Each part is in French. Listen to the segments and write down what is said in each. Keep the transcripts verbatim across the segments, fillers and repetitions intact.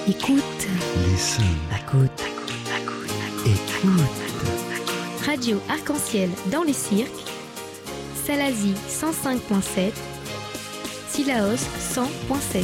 Écoute. Listen. Écoute. Écoute. Radio Arc-en-Ciel dans les cirques. Salazie cent cinq virgule sept. Sillaos cent virgule sept.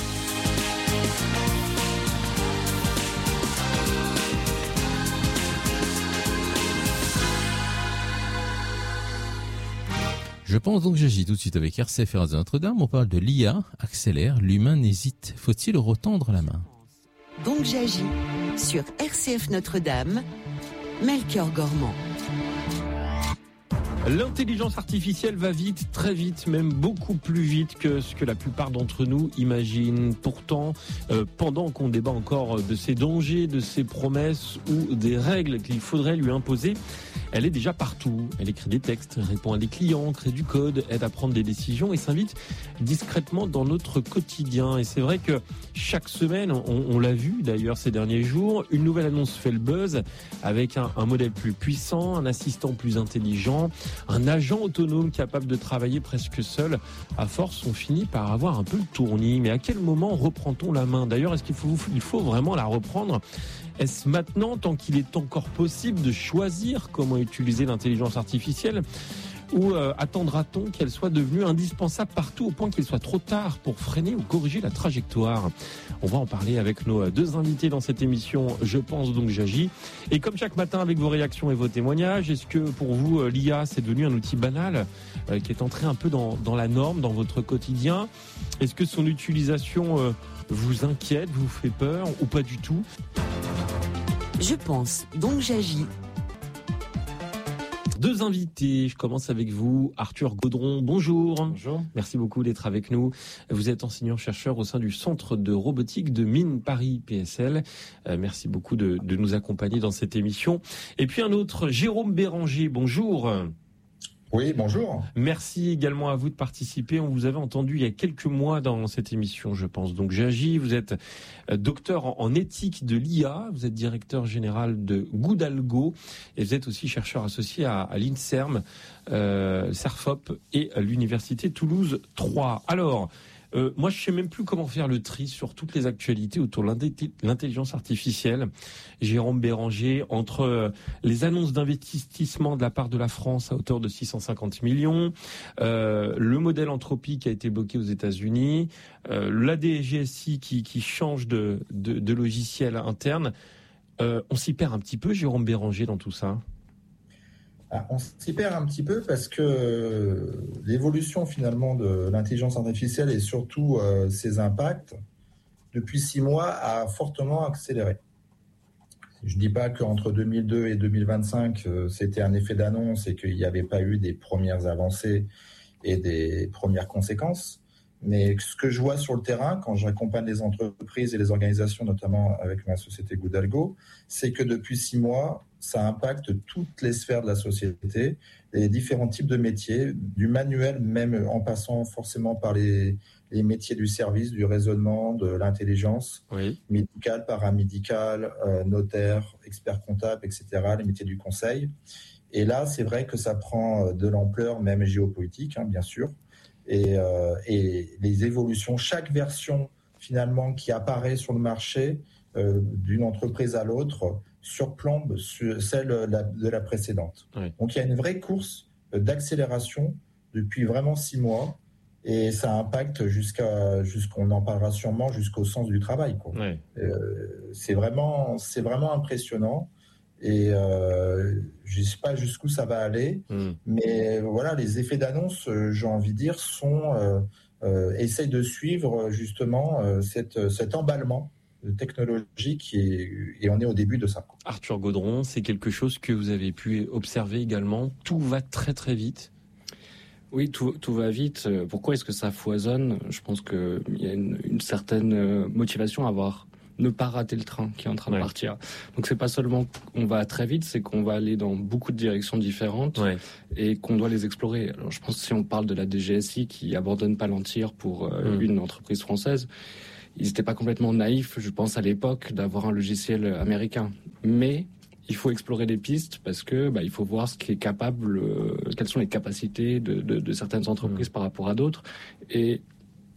Je pense donc j'agis tout de suite avec R C F de Notre-Dame. On parle de l'I A, accélère, l'humain n'hésite. Faut-il retendre la main ? Donc j'agis sur R C F Notre-Dame, Melchior Gormand. L'intelligence artificielle va vite, très vite, même beaucoup plus vite que ce que la plupart d'entre nous imaginent. Pourtant, euh, pendant qu'on débat encore de ses dangers, de ses promesses ou des règles qu'il faudrait lui imposer, elle est déjà partout. Elle écrit des textes, répond à des clients, crée du code, aide à prendre des décisions et s'invite discrètement dans notre quotidien. Et c'est vrai que chaque semaine, on, on l'a vu d'ailleurs ces derniers jours, une nouvelle annonce fait le buzz avec un, un modèle plus puissant, un assistant plus intelligent, un agent autonome capable de travailler presque seul. À force, on finit par avoir un peu le tournis. Mais à quel moment reprend-on la main ? D'ailleurs, est-ce qu'il faut, il faut vraiment la reprendre ? Est-ce maintenant, tant qu'il est encore possible de choisir comment utiliser l'intelligence artificielle ? Ou euh, attendra-t-on qu'elle soit devenue indispensable partout au point qu'il soit trop tard pour freiner ou corriger la trajectoire ? On va en parler avec nos deux invités dans cette émission Je pense donc j'agis. Et comme chaque matin avec vos réactions et vos témoignages, est-ce que pour vous l'I A c'est devenu un outil banal euh, qui est entré un peu dans, dans la norme, dans votre quotidien ? Est-ce que son utilisation euh, vous inquiète, vous fait peur ou pas du tout ? Je pense donc j'agis. Deux invités, je commence avec vous, Arthur Gaudron, bonjour. Bonjour. Merci beaucoup d'être avec nous. Vous êtes enseignant-chercheur au sein du Centre de robotique de Mines Paris P S L. Euh, merci beaucoup de, de nous accompagner dans cette émission. Et puis un autre, Jérôme Béranger, bonjour. Oui, bonjour. Merci également à vous de participer. On vous avait entendu il y a quelques mois dans cette émission, je pense. Donc j'agis, vous êtes docteur en éthique de l'I A, vous êtes directeur général de Goudalgo et vous êtes aussi chercheur associé à, à l'INSERM, euh, CERFOP et à l'Université Toulouse trois. Alors, Euh, moi, je sais même plus comment faire le tri sur toutes les actualités autour de l'intelligence artificielle. Jérôme Béranger, entre euh, les annonces d'investissement de la part de la France à hauteur de six cent cinquante millions, euh, le modèle Anthropique qui a été bloqué aux États-Unis, euh, la D G S I qui, qui change de, de, de logiciel interne, euh, on s'y perd un petit peu, Jérôme Béranger, dans tout ça. On s'y perd un petit peu parce que l'évolution finalement de l'intelligence artificielle et surtout euh, ses impacts, depuis six mois, a fortement accéléré. Je ne dis pas qu'entre deux mille deux et deux mille vingt-cinq, euh, c'était un effet d'annonce et qu'il n'y avait pas eu des premières avancées et des premières conséquences. Mais ce que je vois sur le terrain, quand j'accompagne les entreprises et les organisations, notamment avec ma société Goudalgo, c'est que depuis six mois, ça impacte toutes les sphères de la société, les différents types de métiers, du manuel même en passant forcément par les, les métiers du service, du raisonnement, de l'intelligence, oui. médicale, paramédicale, euh, notaire, expert comptable, et cetera, les métiers du conseil. Et là, c'est vrai que ça prend de l'ampleur, même géopolitique, hein, bien sûr. Et, euh, et les évolutions, chaque version finalement qui apparaît sur le marché euh, d'une entreprise à l'autre surplombe celle de la précédente. Oui. Donc il y a une vraie course d'accélération depuis vraiment six mois et ça impacte jusqu'à jusqu'on en parlera sûrement jusqu'au sens du travail, quoi. Oui. Euh, c'est vraiment c'est vraiment impressionnant. Et euh, je ne sais pas jusqu'où ça va aller, mmh. mais voilà, les effets d'annonce, euh, j'ai envie de dire, sont euh, euh, essayent de suivre justement euh, cette, cet emballement technologique et, et on est au début de ça. Arthur Gaudron, c'est quelque chose que vous avez pu observer également. Tout va très très vite. Oui, tout, tout va vite. Pourquoi est-ce que ça foisonne ? Je pense qu'il y a une, une certaine motivation à avoir. Ne pas rater le train qui est en train ouais. de partir. Donc c'est pas seulement qu'on va très vite, c'est qu'on va aller dans beaucoup de directions différentes ouais. et qu'on doit les explorer. Alors je pense que si on parle de la D G S I qui abandonne Palantir pour euh, mmh. une entreprise française, ils n'étaient pas complètement naïfs, je pense à l'époque, d'avoir un logiciel américain. Mais il faut explorer des pistes parce que bah, il faut voir ce qui est capable, euh, quelles sont les capacités de, de, de certaines entreprises mmh. par rapport à d'autres. Et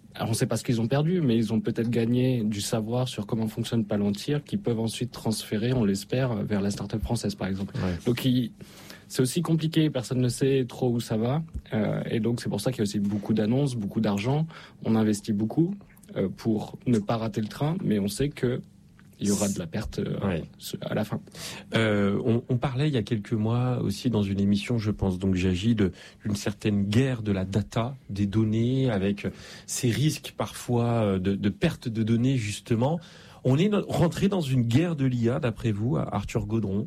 Alors on ne sait pas ce qu'ils ont perdu, mais ils ont peut-être gagné du savoir sur comment fonctionne Palantir, qu'ils peuvent ensuite transférer, on l'espère, vers la start-up française par exemple. Ouais. Donc il, c'est aussi compliqué, personne ne sait trop où ça va, euh, et donc c'est pour ça qu'il y a aussi beaucoup d'annonces, beaucoup d'argent. On investit beaucoup euh, pour ne pas rater le train, mais on sait que il y aura de la perte euh, ouais. à la fin. Euh, on, on parlait il y a quelques mois aussi dans une émission, je pense donc j'agis, de, d'une certaine guerre de la data, des données, avec ces risques parfois de, de perte de données justement. On est rentré dans une guerre de l'I A, d'après vous, Arthur Gaudron?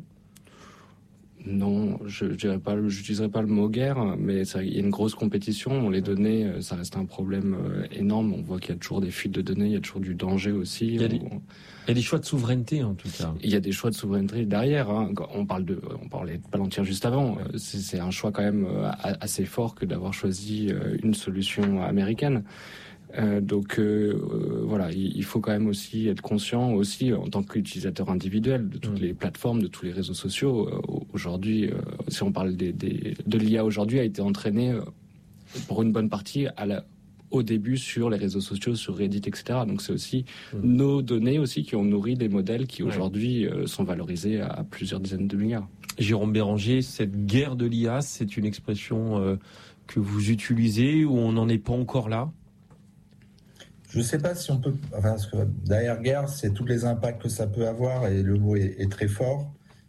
Non, je n'utiliserai pas, j'utiliserai pas le mot guerre, mais ça, il y a une grosse compétition. Les données, ça reste un problème énorme. On voit qu'il y a toujours des fuites de données, il y a toujours du danger aussi. Il y a des, il y a des choix de souveraineté en tout cas. Il y a des choix de souveraineté derrière. Hein. On parle de, on parlait de Palantir juste avant. C'est, c'est un choix quand même assez fort que d'avoir choisi une solution américaine. Euh, donc euh, euh, voilà, il, il faut quand même aussi être conscient aussi en tant qu'utilisateur individuel de toutes mmh. les plateformes, de tous les réseaux sociaux. Euh, aujourd'hui, euh, si on parle des, des, de l'I A aujourd'hui, a été entraîné euh, pour une bonne partie à la, au début sur les réseaux sociaux, sur Reddit, et cetera. Donc c'est aussi mmh. nos données aussi qui ont nourri des modèles qui aujourd'hui euh, sont valorisés à, à plusieurs dizaines de milliards. Jérôme Béranger, cette guerre de l'I A, c'est une expression euh, que vous utilisez ou on n'en est pas encore là? Je ne sais pas si on peut... Enfin, parce que derrière guerre, c'est tous les impacts que ça peut avoir et le mot est, est très fort.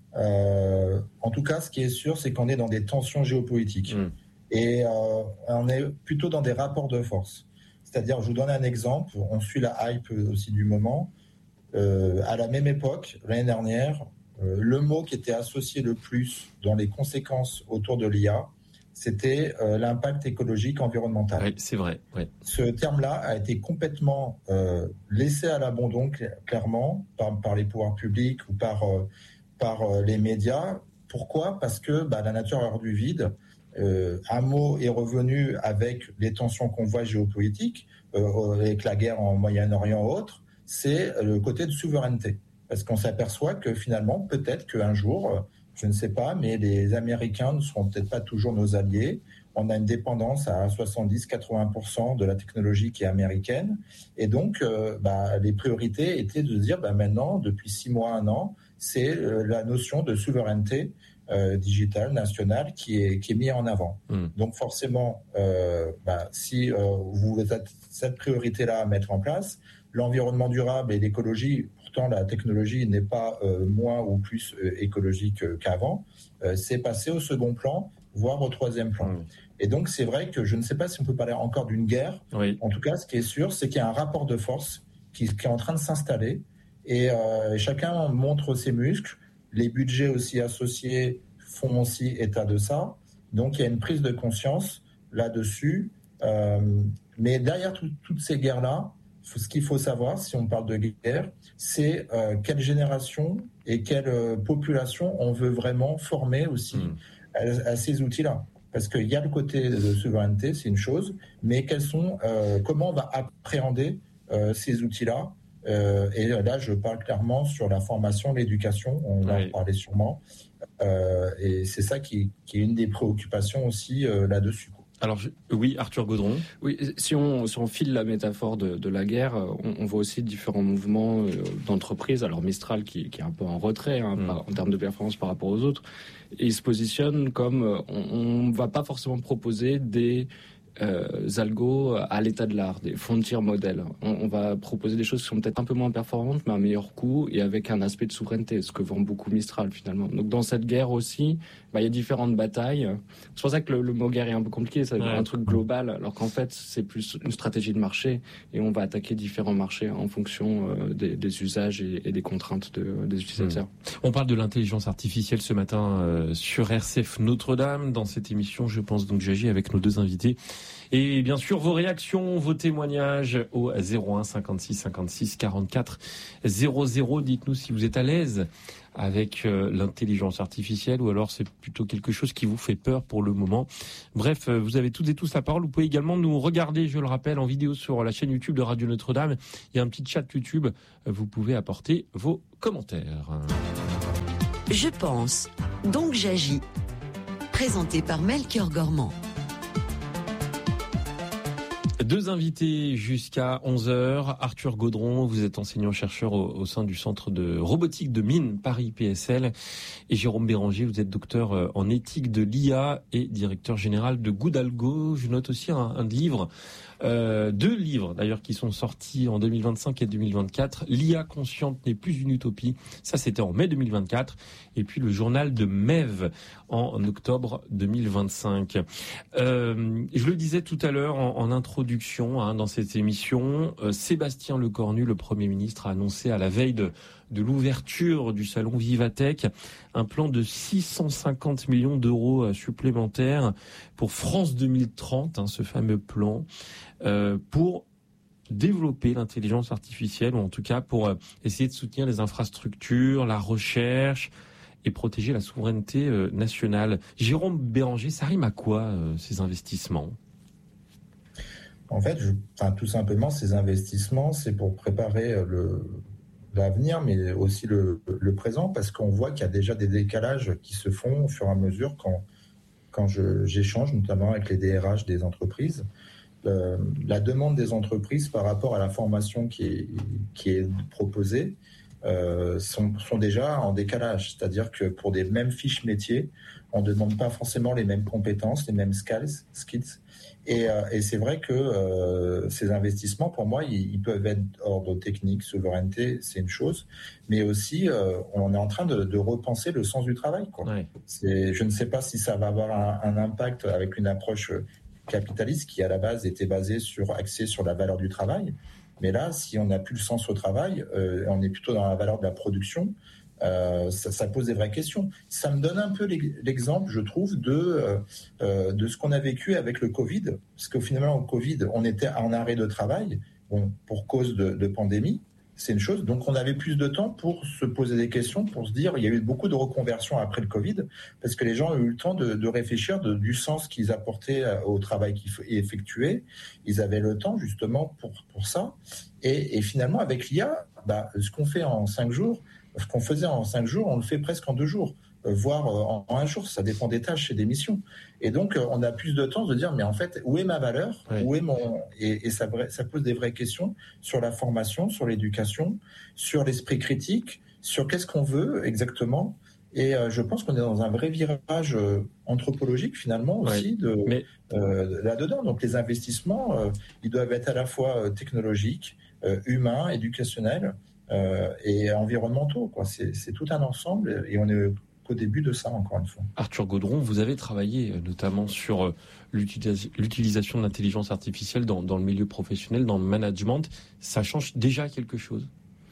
Euh, en tout cas, ce qui est sûr, c'est qu'on est dans des tensions géopolitiques. Mmh. Et euh, on est plutôt dans des rapports de force. C'est-à-dire, je vous donne un exemple, on suit la hype aussi du moment. Euh, à la même époque, l'année dernière, euh, le mot qui était associé le plus dans les conséquences autour de l'I A, c'était euh, l'impact écologique environnemental. Oui, c'est vrai. Oui. Ce terme-là a été complètement euh, laissé à l'abandon, clairement, par, par les pouvoirs publics ou par, euh, par euh, les médias. Pourquoi ? Parce que bah, la nature a du vide. Euh, un mot est revenu avec les tensions qu'on voit géopolitiques, euh, avec la guerre en Moyen-Orient ou autre, c'est le côté de souveraineté. Parce qu'on s'aperçoit que finalement, peut-être qu'un jour... Je ne sais pas, mais les Américains ne seront peut-être pas toujours nos alliés. On a une dépendance à soixante-dix à quatre-vingts pour cent de la technologie qui est américaine. Et donc, euh, bah, les priorités étaient de dire, bah, maintenant, depuis six mois, un an, c'est euh, la notion de souveraineté euh, digitale, nationale, qui est, qui est mise en avant. Mmh. Donc, forcément, euh, bah, si euh, vous avez cette priorité-là à mettre en place, l'environnement durable et l'écologie... la technologie n'est pas euh, moins ou plus euh, écologique euh, qu'avant, euh, c'est passé au second plan, voire au troisième plan. Mmh. Et donc, c'est vrai que je ne sais pas si on peut parler encore d'une guerre. Oui. En tout cas, ce qui est sûr, c'est qu'il y a un rapport de force qui, qui est en train de s'installer et euh, chacun montre ses muscles. Les budgets aussi associés font aussi état de ça. Donc, il y a une prise de conscience là-dessus. Euh, mais derrière tout, toutes ces guerres-là, ce qu'il faut savoir, si on parle de guerre, c'est euh, quelle génération et quelle euh, population on veut vraiment former aussi mmh. à, à ces outils-là. Parce qu'il y a le côté de souveraineté, c'est une chose, mais quels sont, euh, comment on va appréhender euh, ces outils-là euh, Et là, je parle clairement sur la formation, l'éducation, on va oui. en parler sûrement. Euh, et c'est ça qui, qui est une des préoccupations aussi euh, là-dessus. Alors je, oui, Arthur Gaudron. Oui, si on, si on file la métaphore de, de la guerre, on, on voit aussi différents mouvements d'entreprises. Alors Mistral qui, qui est un peu en retrait hein, mmh. par, en termes de performance par rapport aux autres, et il se positionne comme on ne va pas forcément proposer des euh, algos à l'état de l'art, des frontier modèles. On, on va proposer des choses qui sont peut-être un peu moins performantes, mais à meilleur coût et avec un aspect de souveraineté, ce que vend beaucoup Mistral finalement. Donc dans cette guerre aussi, bah, il y a différentes batailles. C'est pour ça que le, le mot guerre est un peu compliqué, ça veut dire ouais. un truc global, alors qu'en fait c'est plus une stratégie de marché et on va attaquer différents marchés en fonction euh, des, des usages et, et des contraintes de, des utilisateurs. Mmh. On parle de l'intelligence artificielle ce matin euh, sur R C F Notre-Dame. Dans cette émission, je pense donc j'agis avec nos deux invités. Et bien sûr, vos réactions, vos témoignages au zéro un cinquante-six cinquante-six quarante-quatre zéro zéro. Dites-nous si vous êtes à l'aise avec euh, l'intelligence artificielle ou alors c'est plutôt quelque chose qui vous fait peur pour le moment. Bref, euh, vous avez toutes et tous la parole. Vous pouvez également nous regarder, je le rappelle, en vidéo sur la chaîne YouTube de Radio Notre-Dame. Il y a un petit chat YouTube. Vous pouvez apporter vos commentaires. Je pense, donc j'agis. Présenté par Melchior Gormand. Deux invités jusqu'à onze heures. Arthur Gaudron, vous êtes enseignant-chercheur au, au sein du Centre de robotique de Mines Paris P S L. Et Jérôme Béranger, vous êtes docteur en éthique de l'I A et directeur général de Goodalgo. Je note aussi un, un livre, euh, deux livres d'ailleurs qui sont sortis en deux mille vingt-cinq et deux mille vingt-quatre. L'I A consciente n'est plus une utopie. Ça, c'était en mai deux mille vingt-quatre. Et puis le journal de Mev en octobre deux mille vingt-cinq. Euh, je le disais tout à l'heure en, en introduction hein, dans cette émission, euh, Sébastien Lecornu, le Premier ministre, a annoncé à la veille de, de l'ouverture du salon Vivatech un plan de six cent cinquante millions d'euros supplémentaires pour France deux mille trente, hein, ce fameux plan, euh, pour développer l'intelligence artificielle, ou en tout cas pour euh, essayer de soutenir les infrastructures, la recherche, et protéger la souveraineté euh, nationale. Jérôme Béranger, ça rime à quoi euh, ces investissements ? En fait, je, enfin, tout simplement, ces investissements, c'est pour préparer le, l'avenir, mais aussi le, le présent, parce qu'on voit qu'il y a déjà des décalages qui se font au fur et à mesure quand, quand je, j'échange, notamment avec les D R H des entreprises. Euh, la demande des entreprises par rapport à la formation qui est, qui est proposée, Euh, sont, sont déjà en décalage. C'est-à-dire que pour des mêmes fiches métiers, on ne demande pas forcément les mêmes compétences, les mêmes skills. skills. Et, euh, et c'est vrai que euh, ces investissements, pour moi, ils, ils peuvent être d'ordre technique, souveraineté, c'est une chose, mais aussi euh, on est en train de, de repenser le sens du travail, quoi. Ouais. C'est, je ne sais pas si ça va avoir un, un impact avec une approche capitaliste qui, à la base, était basée sur, axée sur la valeur du travail. Mais là, si on n'a plus le sens au travail, euh, on est plutôt dans la valeur de la production, euh, ça, ça pose des vraies questions. Ça me donne un peu l'exemple, je trouve, de, euh, de ce qu'on a vécu avec le Covid. Parce qu'au finalement, au Covid, on était en arrêt de travail, bon, pour cause de, de pandémie. C'est une chose. Donc, on avait plus de temps pour se poser des questions, pour se dire, il y a eu beaucoup de reconversions après le Covid, parce que les gens ont eu le temps de, de réfléchir de, du sens qu'ils apportaient au travail qu'ils effectuaient. Ils avaient le temps, justement, pour, pour ça. Et, et finalement, avec l'I A, bah, ce qu'on fait en cinq jours, ce qu'on faisait en cinq jours, on le fait presque en deux jours, voire en, en un jour. Ça dépend des tâches et des missions. Et donc, on a plus de temps de dire, mais en fait, où est ma valeur ? Ouais. Où est mon... Et, et ça, ça pose des vraies questions sur la formation, sur l'éducation, sur l'esprit critique, sur qu'est-ce qu'on veut exactement. Et euh, je pense qu'on est dans un vrai virage euh, anthropologique, finalement, aussi, ouais. de, mais... euh, là-dedans. Donc, les investissements, euh, ils doivent être à la fois euh, technologiques, euh, humains, éducationnels euh, et environnementaux, quoi. C'est, c'est tout un ensemble et on est qu'au début de ça, encore une fois. Arthur Gaudron, vous avez travaillé notamment sur l'utilis- l'utilisation de l'intelligence artificielle dans, dans le milieu professionnel, dans le management. Ça change déjà quelque chose ?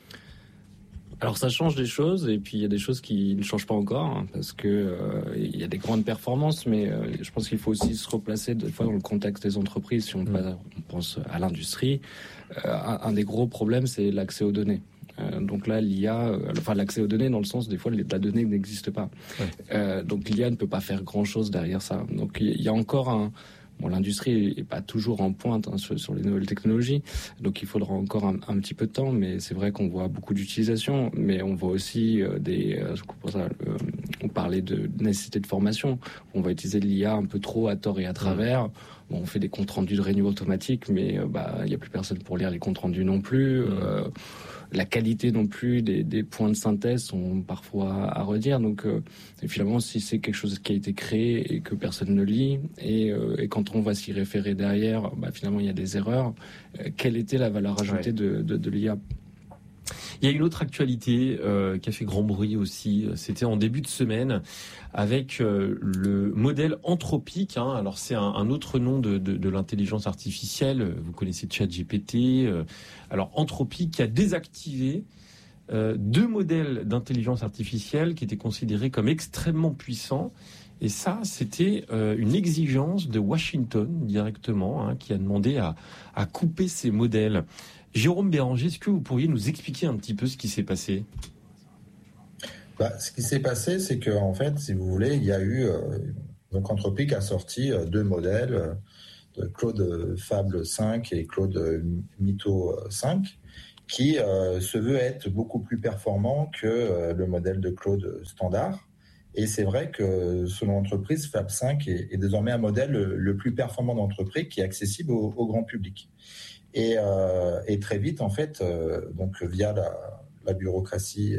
Alors ça change des choses et puis il y a des choses qui ne changent pas encore hein, parce que euh, il y a des grandes performances, mais euh, je pense qu'il faut aussi se replacer des fois dans le contexte des entreprises. Si on, mmh. on pense à l'industrie, euh, un, un des gros problèmes c'est l'accès aux données. Euh, donc là, l'I A, euh, enfin l'accès aux données dans le sens des fois la donnée n'existe pas. Ouais. Euh, donc l'I A ne peut pas faire grand chose derrière ça. Donc il y a encore un Bon, l'industrie est pas toujours en pointe hein, sur, sur les nouvelles technologies, donc il faudra encore un, un petit peu de temps, mais c'est vrai qu'on voit beaucoup d'utilisation, mais on voit aussi euh, des... Euh, ça, euh, on parlait de nécessité de formation, on va utiliser l'I A un peu trop à tort et à travers. Bon, on fait des comptes rendus de réunions automatiques, mais euh, bah il y a plus personne pour lire les comptes rendus non plus. Mmh. Euh, la qualité non plus des, des points de synthèse sont parfois à redire. Donc, euh, et finalement, si c'est quelque chose qui a été créé et que personne ne lit, et, euh, et quand on va s'y référer derrière, bah, finalement, il y a des erreurs. Euh, quelle était la valeur ajoutée ouais. de, de, de l'I A ? Il y a une autre actualité euh, qui a fait grand bruit aussi. C'était en début de semaine avec euh, le modèle Anthropic. Hein. Alors c'est un, un autre nom de, de, de l'intelligence artificielle. Vous connaissez ChatGPT. Euh, alors Anthropic qui a désactivé euh, deux modèles d'intelligence artificielle qui étaient considérés comme extrêmement puissants. Et ça, c'était euh, une exigence de Washington directement, hein, qui a demandé à, à couper ces modèles. Jérôme Béranger, est-ce que vous pourriez nous expliquer un petit peu ce qui s'est passé ? Bah, ce qui s'est passé, c'est que en fait, si vous voulez, il y a eu euh, donc Anthropic a sorti euh, deux modèles, euh, de Claude Fable cinq et Claude Mytho cinq, qui euh, se veut être beaucoup plus performant que euh, le modèle de Claude standard. Et c'est vrai que selon l'entreprise, Fab cinq est, est désormais un modèle le plus performant d'entreprise qui est accessible au, au grand public. Et, euh, et très vite, en fait, euh, donc via la, la bureaucratie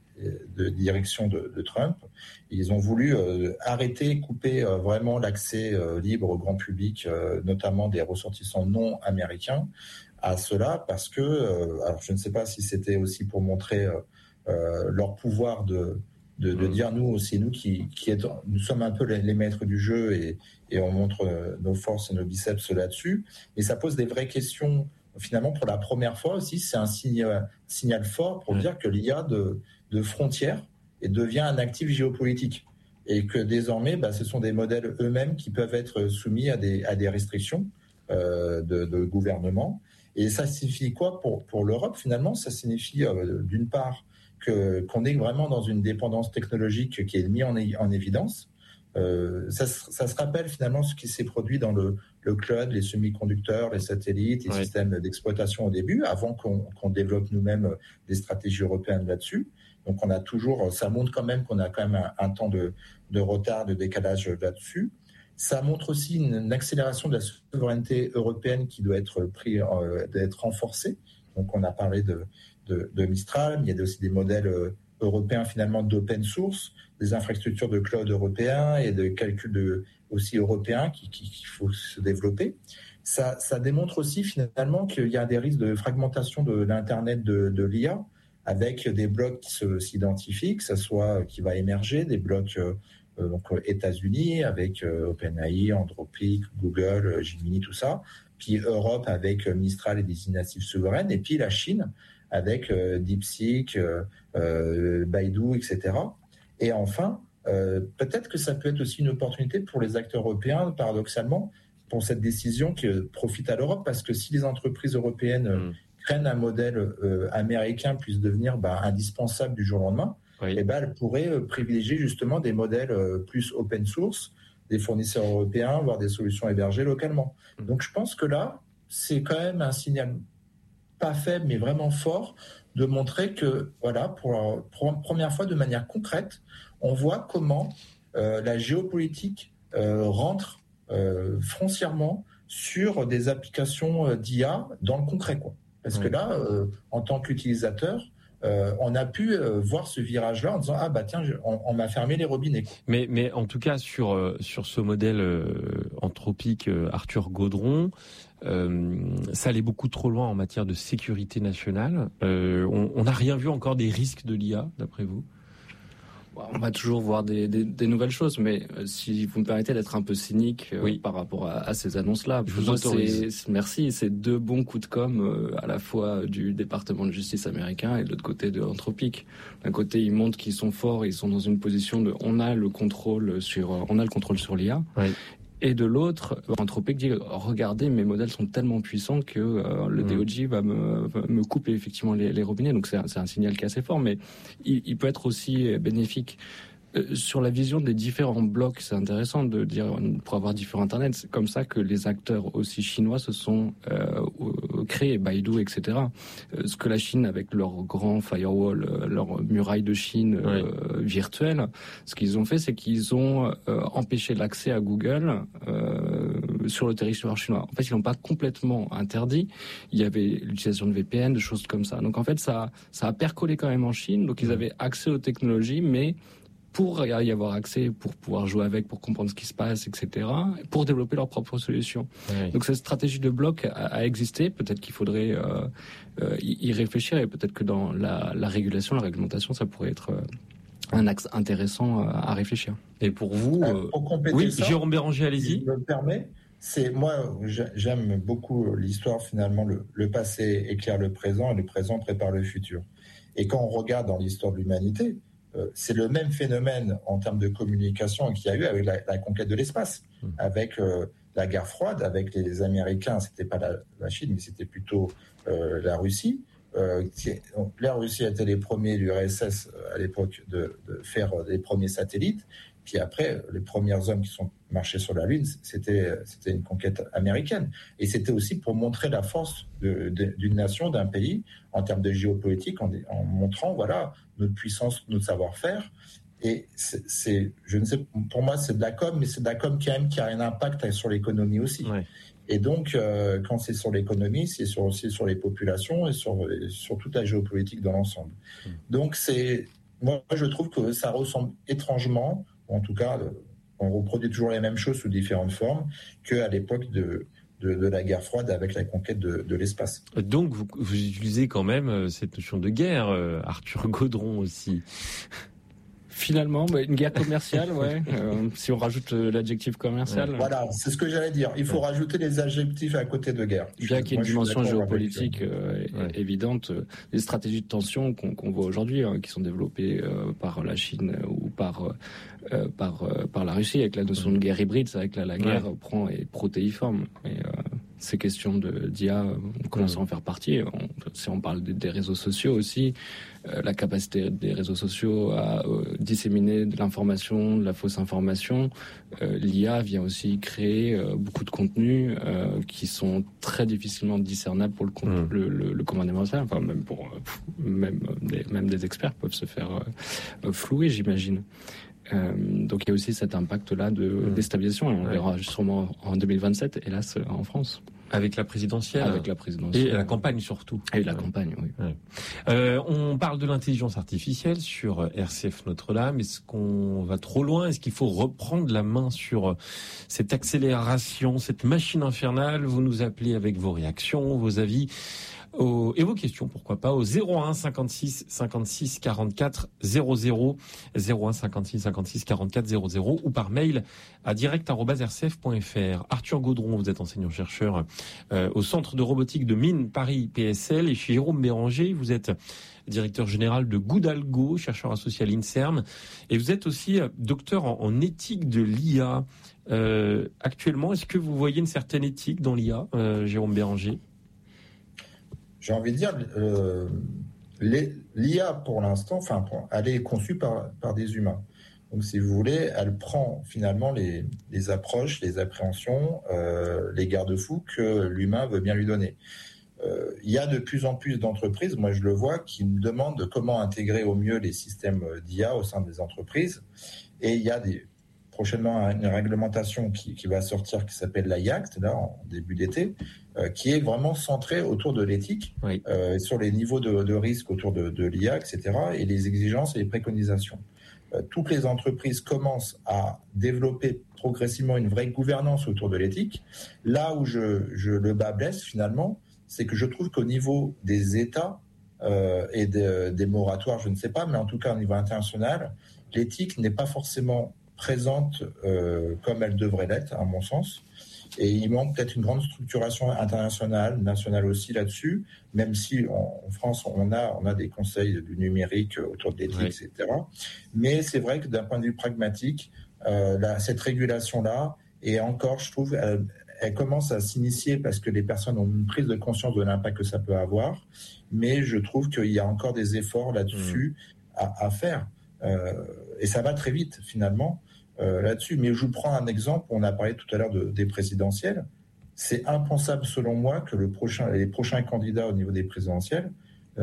de direction de, de Trump, ils ont voulu euh, arrêter, couper euh, vraiment l'accès euh, libre au grand public, euh, notamment des ressortissants non américains, à cela, parce que, euh, alors je ne sais pas si c'était aussi pour montrer euh, euh, leur pouvoir de De, de dire nous, c'est nous qui, qui est, nous sommes un peu les, les maîtres du jeu et, et on montre nos forces et nos biceps là-dessus. Mais ça pose des vraies questions. Finalement, pour la première fois aussi, c'est un signal, signal fort pour mmh. dire que l'I A de, de frontières et devient un actif géopolitique et que désormais, bah, ce sont des modèles eux-mêmes qui peuvent être soumis à des, à des restrictions euh, de, de gouvernement. Et ça signifie quoi pour, pour l'Europe finalement? Ça signifie euh, d'une part Que, qu'on est vraiment dans une dépendance technologique qui est mise en, en évidence. Euh, ça, ça se rappelle finalement ce qui s'est produit dans le, le cloud, les semi-conducteurs, les satellites, les oui. systèmes d'exploitation au début, avant qu'on, qu'on développe nous-mêmes des stratégies européennes là-dessus. Donc on a toujours, ça montre quand même qu'on a quand même un, un temps de, de retard, de décalage là-dessus. Ça montre aussi une, une accélération de la souveraineté européenne qui doit être, pris, euh, doit être renforcée. Donc on a parlé de De, de Mistral, mais il y a aussi des modèles euh, européens finalement d'open source, des infrastructures de cloud européens et de calcul de, aussi européens qui, qui, qu'il faut se développer. Ça, ça démontre aussi finalement qu'il y a des risques de fragmentation de l'Internet de, de l'I A avec des blocs qui se, s'identifient, que ce soit qui va émerger, des blocs euh, donc États-Unis avec euh, OpenAI, Anthropic, Google, Gemini, tout ça, puis Europe avec Mistral et des initiatives souveraines, et puis la Chine avec euh, DeepSeek, euh, euh, Baidu, et cetera. Et enfin, euh, peut-être que ça peut être aussi une opportunité pour les acteurs européens, paradoxalement, pour cette décision qui profite à l'Europe, parce que si les entreprises européennes mmh. craignent un modèle euh, américain puisse devenir bah, indispensable du jour au lendemain, oui. et bah, elles pourraient euh, privilégier justement des modèles euh, plus open source, des fournisseurs européens, voire des solutions hébergées localement. Mmh. Donc je pense que là, c'est quand même un signal pas faible, mais vraiment fort, de montrer que, voilà, pour la pour première fois, de manière concrète, on voit comment euh, la géopolitique euh, rentre euh, foncièrement sur des applications d'I A dans le concret, quoi. Parce oui. que là, euh, en tant qu'utilisateur, Euh, on a pu euh, voir ce virage-là en disant ah bah tiens je, on, on m'a fermé les robinets. Mais mais en tout cas sur euh, sur ce modèle euh, anthropique euh, Arthur Gaudron, euh, ça allait beaucoup trop loin en matière de sécurité nationale. Euh, on n'a rien vu encore des risques de l'I A d'après vous? On va toujours voir des, des, des nouvelles choses, mais euh, si vous me permettez d'être un peu cynique euh, oui. par rapport à, à ces annonces-là, je vous autorise. C'est, merci, c'est deux bons coups de com euh, à la fois du département de justice américain et de l'autre côté de Anthropic. D'un côté, ils montrent qu'ils sont forts, ils sont dans une position de, on a le contrôle sur, on a le contrôle sur l'I A. Oui. Et de l'autre, Anthropic dit regardez, mes modèles sont tellement puissants que euh, le mmh. D O J va me, va me couper effectivement les, les robinets. Donc c'est un, c'est un signal qui est assez fort, mais il, il peut être aussi bénéfique. Euh, sur la vision des différents blocs, c'est intéressant de dire pour avoir différents internets. C'est comme ça que les acteurs aussi chinois se sont euh, créés, Baidu, et cetera. Euh, ce que la Chine, avec leur grand firewall, euh, leur muraille de Chine euh, oui. virtuelle, ce qu'ils ont fait, c'est qu'ils ont euh, empêché l'accès à Google euh, sur le territoire chinois. En fait, ils l'ont pas complètement interdit. Il y avait l'utilisation de V P N, de choses comme ça. Donc en fait, ça, ça a percolé quand même en Chine. Donc ils avaient accès aux technologies, mais pour y avoir accès, pour pouvoir jouer avec, pour comprendre ce qui se passe, et cetera, pour développer leurs propres solutions. Oui. Donc cette stratégie de bloc a, a existé. Peut-être qu'il faudrait euh, euh, y réfléchir, et peut-être que dans la, la régulation, la réglementation, ça pourrait être euh, un axe intéressant euh, à réfléchir. Et pour vous, euh, pour compléter oui, ça, Jérôme Béranger, allez-y. Si je me permets, c'est moi, j'aime beaucoup l'histoire. Finalement, le, le passé éclaire le présent, et le présent prépare le futur. Et quand on regarde dans l'histoire de l'humanité, Euh, c'est le même phénomène en termes de communication qu'il y a eu avec la, la conquête de l'espace, mmh. avec euh, la guerre froide, avec les Américains. C'était pas la, la Chine, mais c'était plutôt euh, la Russie. Euh, qui, donc, la Russie était les premiers, l'U R S S à l'époque, de, de faire les premiers satellites. Puis après, les premiers hommes qui sont marchés sur la Lune, c'était, c'était une conquête américaine. Et c'était aussi pour montrer la force de, de, d'une nation, d'un pays, en termes de géopolitique, en, en montrant, voilà, notre puissance, notre savoir-faire. Et c'est, c'est, je ne sais, pour moi, c'est de la com, mais c'est de la com qui a, qui a un impact sur l'économie aussi. Ouais. Et donc, euh, quand c'est sur l'économie, c'est sur, aussi sur les populations et sur, et sur toute la géopolitique dans l'ensemble. Mmh. Donc, c'est, moi, je trouve que ça ressemble étrangement, ou en tout cas, on reproduit toujours les mêmes choses sous différentes formes, qu'à l'époque de, de, de la guerre froide avec la conquête de, de l'espace. Donc, vous, vous utilisez quand même cette notion de guerre, Arthur Gaudron aussi. Finalement, bah, une guerre commerciale, ouais. Euh, si on rajoute euh, l'adjectif commercial. Ouais. Voilà, c'est ce que j'allais dire. Il faut ouais. rajouter les adjectifs à côté de guerre. Bien qu'il y ait une dimension géopolitique euh, ouais. évidente, euh, les stratégies de tension qu'on, qu'on voit aujourd'hui, hein, qui sont développées euh, par la Chine euh, ou par euh, par euh, par la Russie, avec la notion de guerre hybride, c'est vrai que là, la guerre ouais. prend est protéiforme. Et, euh, ces questions de, d'I A, on commence à en faire partie. On, si on parle des, des réseaux sociaux aussi, euh, la capacité des réseaux sociaux à euh, disséminer de l'information, de la fausse information, euh, l'I A vient aussi créer euh, beaucoup de contenus euh, qui sont très difficilement discernables pour le, mmh. le, le, le commun des mortels. Enfin, même pour euh, même des, même des experts peuvent se faire euh, flouer, j'imagine. Euh, donc il y a aussi cet impact-là de mmh. déstabilisation, et on ouais. verra sûrement en deux mille vingt-sept, hélas, en France. Avec la présidentielle. Avec la présidentielle. Et la campagne surtout. Et la campagne, oui. Ouais. Euh, on parle de l'intelligence artificielle sur R C F Notre-Dame. Est-ce qu'on va trop loin ? Est-ce qu'il faut reprendre la main sur cette accélération, cette machine infernale ? Vous nous appelez avec vos réactions, vos avis. Au, et vos questions, pourquoi pas, au zéro un cinquante-six cinquante-six quarante-quatre zéro zéro, zéro un cinquante-six cinquante-six quarante-quatre zéro zéro, ou par mail à direct arobase r c f point f r. Arthur Gaudron, vous êtes enseignant-chercheur euh, au Centre de robotique de Mines Paris P S L, et chez Jérôme Béranger, vous êtes directeur général de Goudalgo, chercheur associé à l'INSERM, et vous êtes aussi docteur en, en éthique de l'I A. Euh, actuellement, est-ce que vous voyez une certaine éthique dans l'I A, euh, Jérôme Béranger ? J'ai envie de dire, euh, les, l'I A pour l'instant, enfin, elle est conçue par, par des humains. Donc, si vous voulez, elle prend finalement les, les approches, les appréhensions, euh, les garde-fous que l'humain veut bien lui donner. Euh, il y a de plus en plus d'entreprises, moi je le vois, qui me demandent comment intégrer au mieux les systèmes d'I A au sein des entreprises. Et il y a des, prochainement une réglementation qui, qui va sortir, qui s'appelle la I A C T, là, en début d'été, euh, qui est vraiment centrée autour de l'éthique, oui. euh, sur les niveaux de, de risque autour de, de l'I A, et cetera, et les exigences et les préconisations. Euh, toutes les entreprises commencent à développer progressivement une vraie gouvernance autour de l'éthique. Là où je, je le bas blesse, finalement, c'est que je trouve qu'au niveau des États euh, et des, des moratoires, je ne sais pas, mais en tout cas au niveau international, l'éthique n'est pas forcément présente euh, comme elle devrait l'être, à mon sens. Et il manque peut-être une grande structuration internationale, nationale aussi là-dessus, même si en, en France, on a, on a des conseils du numérique autour de l'éthique, oui. et cetera. Mais c'est vrai que d'un point de vue pragmatique, euh, la, cette régulation-là, et encore, je trouve, elle, elle commence à s'initier parce que les personnes ont une prise de conscience de l'impact que ça peut avoir. Mais je trouve qu'il y a encore des efforts là-dessus mmh. à, à faire. Euh, et ça va très vite, finalement. Euh, là-dessus, mais je vous prends un exemple. On a parlé tout à l'heure de, des présidentielles. C'est impensable, selon moi, que le prochain, les prochains candidats au niveau des présidentielles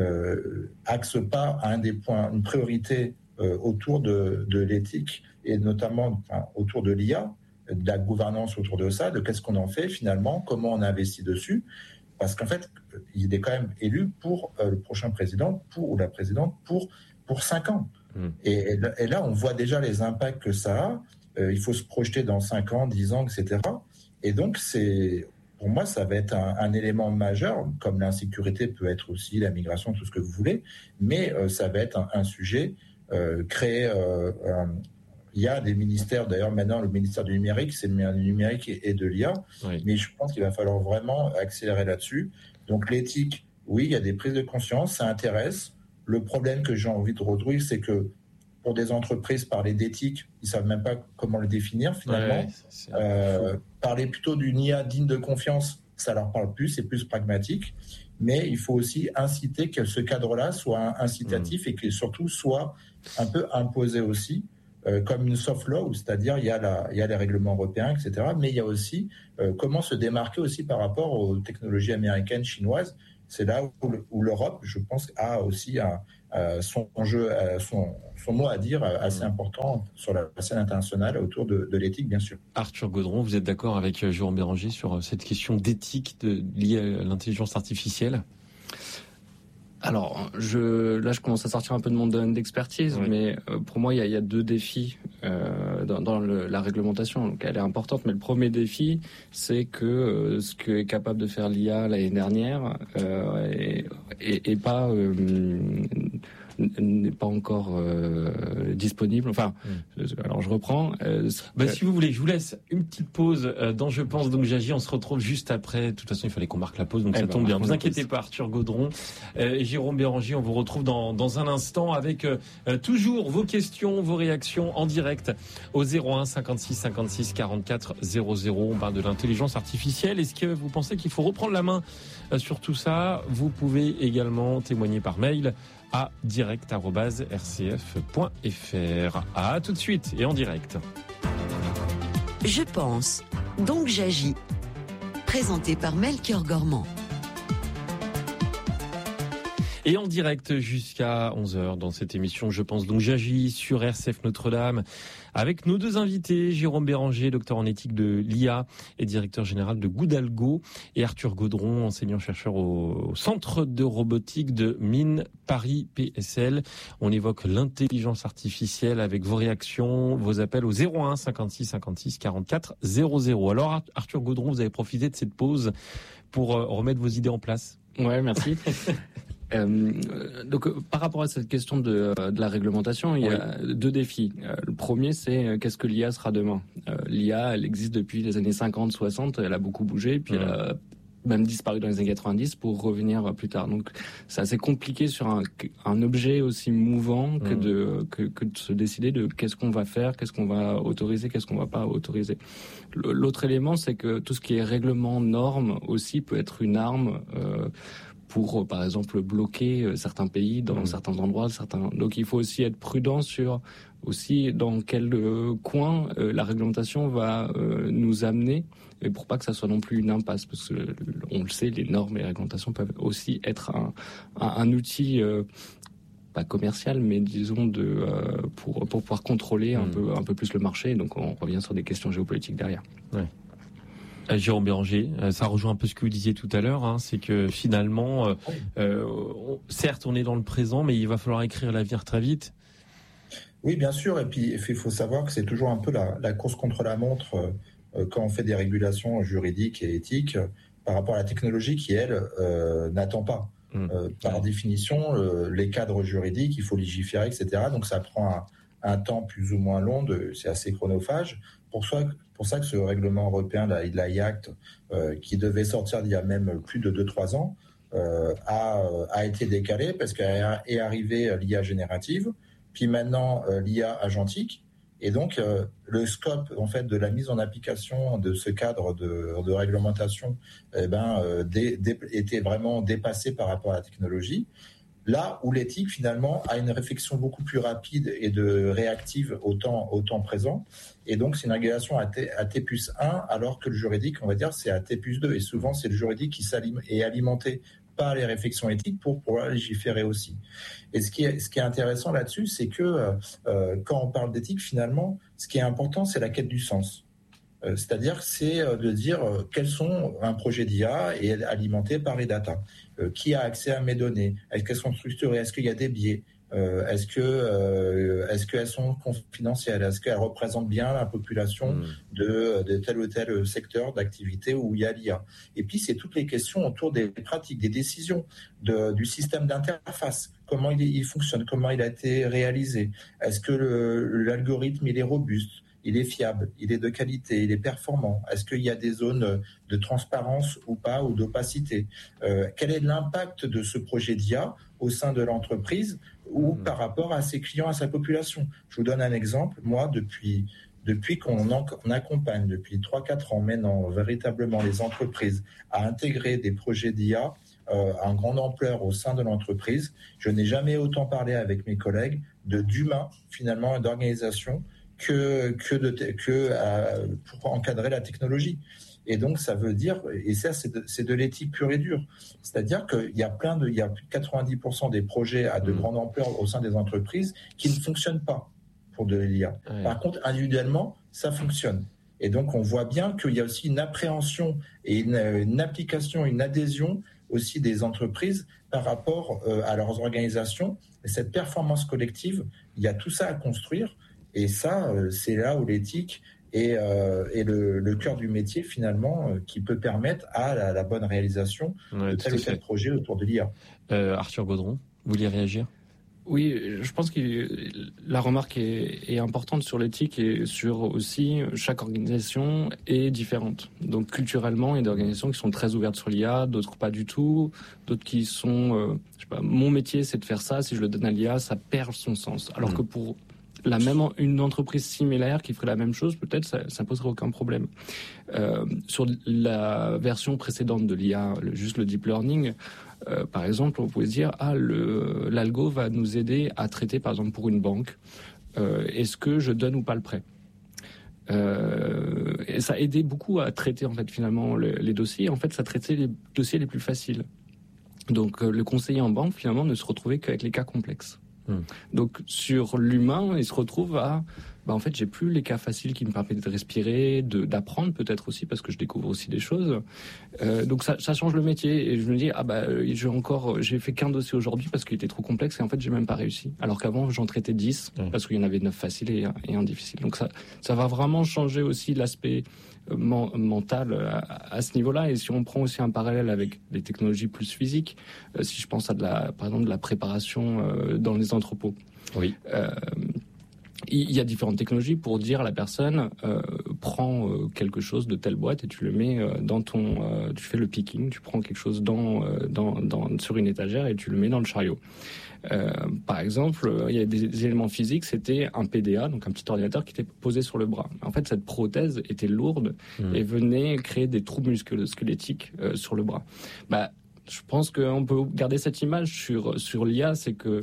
euh, axent pas à un des points, une priorité euh, autour de, de l'éthique et notamment enfin, autour de l'I A, de la gouvernance autour de ça, de qu'est-ce qu'on en fait finalement, comment on investit dessus. Parce qu'en fait, il est quand même élu pour euh, le prochain président, pour ou la présidente, pour pour cinq ans. Et, et là, on voit déjà les impacts que ça a. Euh, il faut se projeter dans cinq ans, dix ans, et cetera. Et donc, c'est, pour moi, ça va être un, un élément majeur, comme l'insécurité peut être aussi, la migration, tout ce que vous voulez. Mais euh, ça va être un, un sujet euh, créé. Euh, un, il y a des ministères, d'ailleurs, maintenant, le ministère du numérique, c'est le numérique et, et de l'I A. Oui. Mais je pense qu'il va falloir vraiment accélérer là-dessus. Donc, l'éthique, oui, il y a des prises de conscience, ça intéresse. Le problème que j'ai envie de retrouver, c'est que pour des entreprises, parler d'éthique, ils ne savent même pas comment le définir finalement. Ouais, c'est euh, parler plutôt d'une I A digne de confiance, ça leur parle plus, c'est plus pragmatique. Mais il faut aussi inciter que ce cadre-là soit incitatif mmh. et que surtout soit un peu imposé aussi, euh, comme une soft law, c'est-à-dire il y a, la, il y a les règlements européens, et cetera. Mais il y a aussi euh, comment se démarquer aussi par rapport aux technologies américaines, chinoises. C'est là où, où l'Europe, je pense, a aussi un, euh, son jeu, euh, son, son mot à dire euh, assez important sur la scène internationale autour de, de l'éthique, bien sûr. Arthur Gaudron, vous êtes d'accord avec Jérôme Béranger sur cette question d'éthique de, liée à l'intelligence artificielle ? Alors, je, là, je commence à sortir un peu de mon domaine d'expertise, oui. mais euh, pour moi, il y a, il y a deux défis euh, dans, dans le, la réglementation. Donc, elle est importante, mais le premier défi, c'est que euh, ce que est capable de faire l'I A l'année dernière euh, est, est, est pas euh, n'est pas encore euh, disponible. Enfin, mmh. alors je reprends. Euh, bah, euh, si vous voulez, je vous laisse une petite pause euh, dans Je pense donc j'agis. On se retrouve juste après. De toute façon, il fallait qu'on marque la pause, donc eh ça ben, tombe bien. Vous inquiétez pas, Arthur Gaudron euh, et Jérôme Béranger. On vous retrouve dans dans un instant avec euh, toujours vos questions, vos réactions en direct au zéro un cinquante-six cinquante-six quarante-quatre zéro zéro. On parle de l'intelligence artificielle. Est-ce que vous pensez qu'il faut reprendre la main euh, sur tout ça? Vous pouvez également témoigner par mail à direct arobase r c f point f r. À tout de suite et en direct. Je pense, donc j'agis. Présenté par Melchior Gormand. Et en direct jusqu'à onze heures dans cette émission Je pense donc j'agis sur R C F Notre-Dame avec nos deux invités, Jérôme Béranger, docteur en éthique de l'I A et directeur général de Goudalgo, et Arthur Gaudron, enseignant-chercheur au Centre de robotique de Mines Paris P S L. On évoque l'intelligence artificielle avec vos réactions, vos appels au zéro un cinquante-six cinquante-six quarante-quatre zéro zéro. Alors Arthur Gaudron, vous avez profité de cette pause pour remettre vos idées en place. Ouais, merci. Euh, donc, euh, par rapport à cette question de, euh, de la réglementation, il y a oui. deux défis. Euh, le premier, c'est euh, qu'est-ce que l'I A sera demain. euh, L'I A, elle existe depuis les années cinquante, soixante, elle a beaucoup bougé, puis mmh. elle a même disparu dans les années quatre-vingt-dix pour revenir plus tard. Donc, c'est assez compliqué sur un, un objet aussi mouvant que, mmh. de, que, que de se décider de qu'est-ce qu'on va faire, qu'est-ce qu'on va autoriser, qu'est-ce qu'on va pas autoriser. L'autre élément, c'est que tout ce qui est règlement, norme aussi peut être une arme euh, pour, par exemple, bloquer certains pays dans mmh. certains endroits. Certains... Donc, il faut aussi être prudent sur aussi dans quel euh, coin euh, la réglementation va euh, nous amener, et pour pas que ça soit non plus une impasse, parce que on le sait, les normes et les réglementations peuvent aussi être un, un, un outil euh, pas commercial, mais disons de euh, pour pour pouvoir contrôler mmh. un peu un peu plus le marché. Donc, on revient sur des questions géopolitiques derrière. Ouais. Jérôme Béranger, ça rejoint un peu ce que vous disiez tout à l'heure, hein, c'est que finalement, euh, euh, on, certes, on est dans le présent, mais il va falloir écrire l'avenir très vite. Oui, bien sûr, et puis il faut savoir que c'est toujours un peu la, la course contre la montre euh, quand on fait des régulations juridiques et éthiques euh, par rapport à la technologie qui, elle, euh, n'attend pas. Mmh. Euh, par ouais. définition, euh, les cadres juridiques, il faut légiférer, et cetera. Donc ça prend un, un temps plus ou moins long, de, c'est assez chronophage. Pour ça, pour ça que ce règlement européen, la, la I A C T, euh, qui devait sortir il y a même plus de deux trois ans, euh, a, a été décalé parce qu'est arrivée l'I A générative, puis maintenant euh, l'I A agentique, et donc euh, le scope en fait de la mise en application de ce cadre de, de réglementation, eh ben, euh, dé, dé, était vraiment dépassé par rapport à la technologie. Là où l'éthique, finalement, a une réflexion beaucoup plus rapide et de réactive au temps, au temps présent. Et donc, c'est une régulation à T, à T plus un, alors que le juridique, on va dire, c'est à T plus deux. Et souvent, c'est le juridique qui est alimenté par les réflexions éthiques pour pouvoir légiférer aussi. Et ce qui est, ce qui est intéressant là-dessus, c'est que euh, quand on parle d'éthique, finalement, ce qui est important, c'est la quête du sens. Euh, c'est-à-dire, c'est de dire euh, quels sont un projet d'I A est alimenté par les data. Euh, qui a accès à mes données? Est-ce qu'elles sont structurées? Est-ce qu'il y a des biais? euh, Est-ce que euh, est-ce qu'elles sont confidentielles? Est-ce qu'elles représentent bien la population mmh. de, de tel ou tel secteur d'activité où il y a l'I A? Et puis, c'est toutes les questions autour des pratiques, des décisions, de, du système d'interface. Comment il, il fonctionne? Comment il a été réalisé? Est-ce que le, l'algorithme il est robuste? Il est fiable, il est de qualité, il est performant. Est-ce qu'il y a des zones de transparence ou pas, ou d'opacité? euh, Quel est l'impact de ce projet d'I A au sein de l'entreprise ou mmh. par rapport à ses clients, à sa population? Je vous donne un exemple. Moi, depuis, depuis qu'on en, on accompagne, depuis trois quatre ans maintenant, véritablement les entreprises à intégrer des projets d'I A euh, en grande ampleur au sein de l'entreprise, je n'ai jamais autant parlé avec mes collègues de d'humains, finalement, et d'organisation que que de que euh, pour encadrer la technologie. Et donc, ça veut dire, et ça, c'est de, c'est de l'éthique pure et dure. C'est-à-dire qu'il y a plein de, il y a plus de quatre-vingt-dix pour cent des projets à de mmh. grande ampleur au sein des entreprises qui ne fonctionnent pas pour de l'I A. Ouais. Par contre, individuellement, ça fonctionne. Et donc, on voit bien qu'il y a aussi une appréhension et une, une application, une adhésion aussi des entreprises par rapport euh, à leurs organisations. Et cette performance collective, il y a tout ça à construire. Et ça, euh, c'est là où l'éthique est, euh, est le, le cœur du métier, finalement, euh, qui peut permettre à la, la bonne réalisation ouais, de tel ou tel projet autour de l'I A. Euh, Arthur Baudron, vous vouliez réagir ? Oui, je pense que la remarque est, est importante sur l'éthique et sur aussi chaque organisation est différente. Donc culturellement, il y a des organisations qui sont très ouvertes sur l'I A, d'autres pas du tout, d'autres qui sont, euh, je sais pas, mon métier c'est de faire ça, si je le donne à l'I A, ça perd son sens. Alors mmh. que pour la même une entreprise similaire qui ferait la même chose, peut-être ça, ça poserait aucun problème. Euh, sur la version précédente de l'I A, le, juste le deep learning. Euh, par exemple, on pouvait se dire ah le l'algo va nous aider à traiter par exemple pour une banque. Euh, est-ce que je donne ou pas le prêt euh, Et ça a aidé beaucoup à traiter en fait finalement le, les dossiers. En fait, ça traitait les dossiers les plus faciles. Donc euh, le conseiller en banque finalement ne se retrouvait qu'avec les cas complexes. Hum. Donc sur l'humain, il se retrouve à bah en fait j'ai plus les cas faciles qui me permettent de respirer, de d'apprendre peut-être aussi parce que je découvre aussi des choses. Euh, donc ça, ça change le métier et je me dis ah bah j'ai encore j'ai fait qu'un dossier aujourd'hui parce qu'il était trop complexe et en fait j'ai même pas réussi. Alors qu'avant j'en traitais dix hum. parce qu'il y en avait neuf faciles et, et un difficile. Donc ça ça va vraiment changer aussi l'aspect Man, mental à, à ce niveau-là. Et si on prend aussi un parallèle avec des technologies plus physiques, euh, si je pense à de la, par exemple, de la préparation euh, dans les entrepôts. Oui. Euh, il y a différentes technologies pour dire à la personne euh, prends euh, quelque chose de telle boîte et tu le mets euh, dans ton, euh, tu fais le picking, tu prends quelque chose dans, euh, dans, dans sur une étagère et tu le mets dans le chariot. Euh, par exemple, il y a des, des éléments physiques, c'était un P D A, donc un petit ordinateur qui était posé sur le bras. En fait, cette prothèse était lourde mmh. et venait créer des troubles musculo-squelettiques euh, sur le bras. Bah, je pense qu'on peut garder cette image sur sur l'I A, c'est que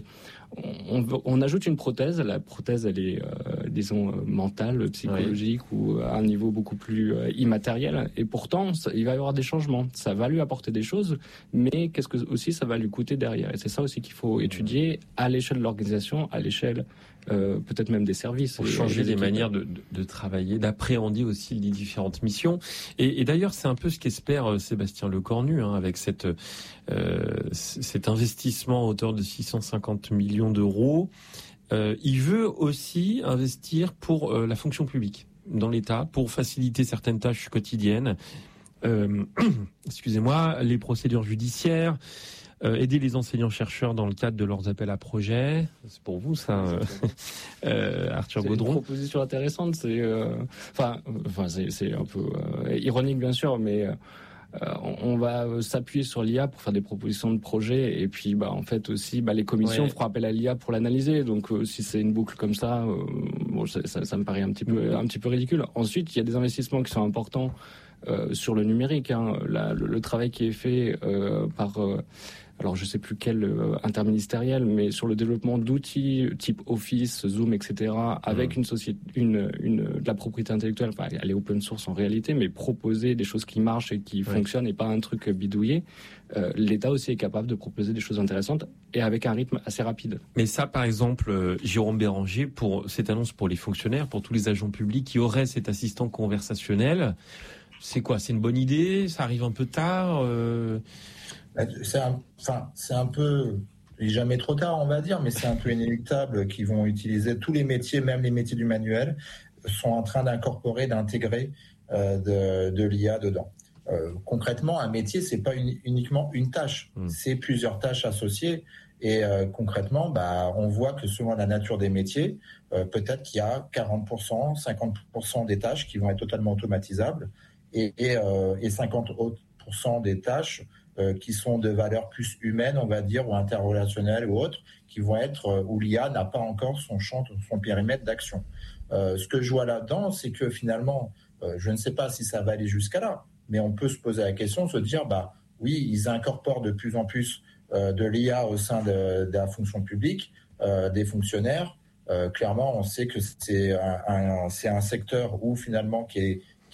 on, on ajoute une prothèse. La prothèse, elle est, euh, disons, mentale, psychologique oui. ou à un niveau beaucoup plus euh, immatériel. Et pourtant, ça, il va y avoir des changements. Ça va lui apporter des choses, mais qu'est-ce que aussi ça va lui coûter derrière ? Et c'est ça aussi qu'il faut étudier à l'échelle de l'organisation, à l'échelle euh, peut-être même des services. Pour changer les manières de, de, de travailler, d'appréhender aussi les différentes missions. Et, et d'ailleurs, c'est un peu ce qu'espère Sébastien Lecornu hein, avec cette, euh, cet investissement à hauteur de six cent cinquante millions d'euros. Euh, il veut aussi investir pour euh, la fonction publique dans l'État, pour faciliter certaines tâches quotidiennes. Euh, excusez-moi, les procédures judiciaires, euh, aider les enseignants-chercheurs dans le cadre de leurs appels à projets. C'est pour vous, ça, euh, euh, Arthur c'est Baudron. C'est une proposition intéressante. C'est, euh, enfin, enfin, c'est, c'est un peu euh, ironique, bien sûr, mais. Euh, Euh, on va s'appuyer sur l'I A pour faire des propositions de projets et puis bah en fait aussi bah les commissions ouais. feront appel à l'I A pour l'analyser. Donc euh, si c'est une boucle comme ça, euh, bon ça, ça, ça me paraît un petit peu mmh. un petit peu ridicule. Ensuite il y a des investissements qui sont importants euh, sur le numérique. Hein. La, le, le travail qui est fait euh, par euh, alors je sais plus quel euh, interministériel, mais sur le développement d'outils type Office, Zoom, et cetera, avec mmh. une société, une, une, de la propriété intellectuelle. Enfin, elle est open source en réalité, mais proposer des choses qui marchent et qui oui. fonctionnent et pas un truc bidouillé. Euh, L'État aussi est capable de proposer des choses intéressantes et avec un rythme assez rapide. Mais ça, par exemple, euh, Jérôme Béranger, pour cette annonce pour les fonctionnaires, pour tous les agents publics qui auraient cet assistant conversationnel, c'est quoi ? C'est une bonne idée ? Ça arrive un peu tard euh... C'est un, enfin, c'est un peu, jamais trop tard, on va dire, mais c'est un peu inéluctable qu'ils vont utiliser tous les métiers, même les métiers du manuel, sont en train d'incorporer, d'intégrer euh, de, de l'I A dedans. Euh, concrètement, un métier, c'est pas une, uniquement une tâche, mmh. c'est plusieurs tâches associées. Et euh, concrètement, bah, on voit que selon la nature des métiers, euh, peut-être qu'il y a quarante pour cent, cinquante pour cent des tâches qui vont être totalement automatisables et, et, euh, et cinquante pour cent des tâches Euh, qui sont de valeur plus humaine, on va dire, ou interrelationnelle ou autre, qui vont être euh, où l'I A n'a pas encore son champ, son périmètre d'action. Euh, ce que je vois là-dedans, c'est que finalement, euh, je ne sais pas si ça va aller jusqu'à là, mais on peut se poser la question, se dire, bah oui, ils incorporent de plus en plus euh, de l'I A au sein de, de la fonction publique, euh, des fonctionnaires. Euh, clairement, on sait que c'est un, un, c'est un secteur où finalement qui est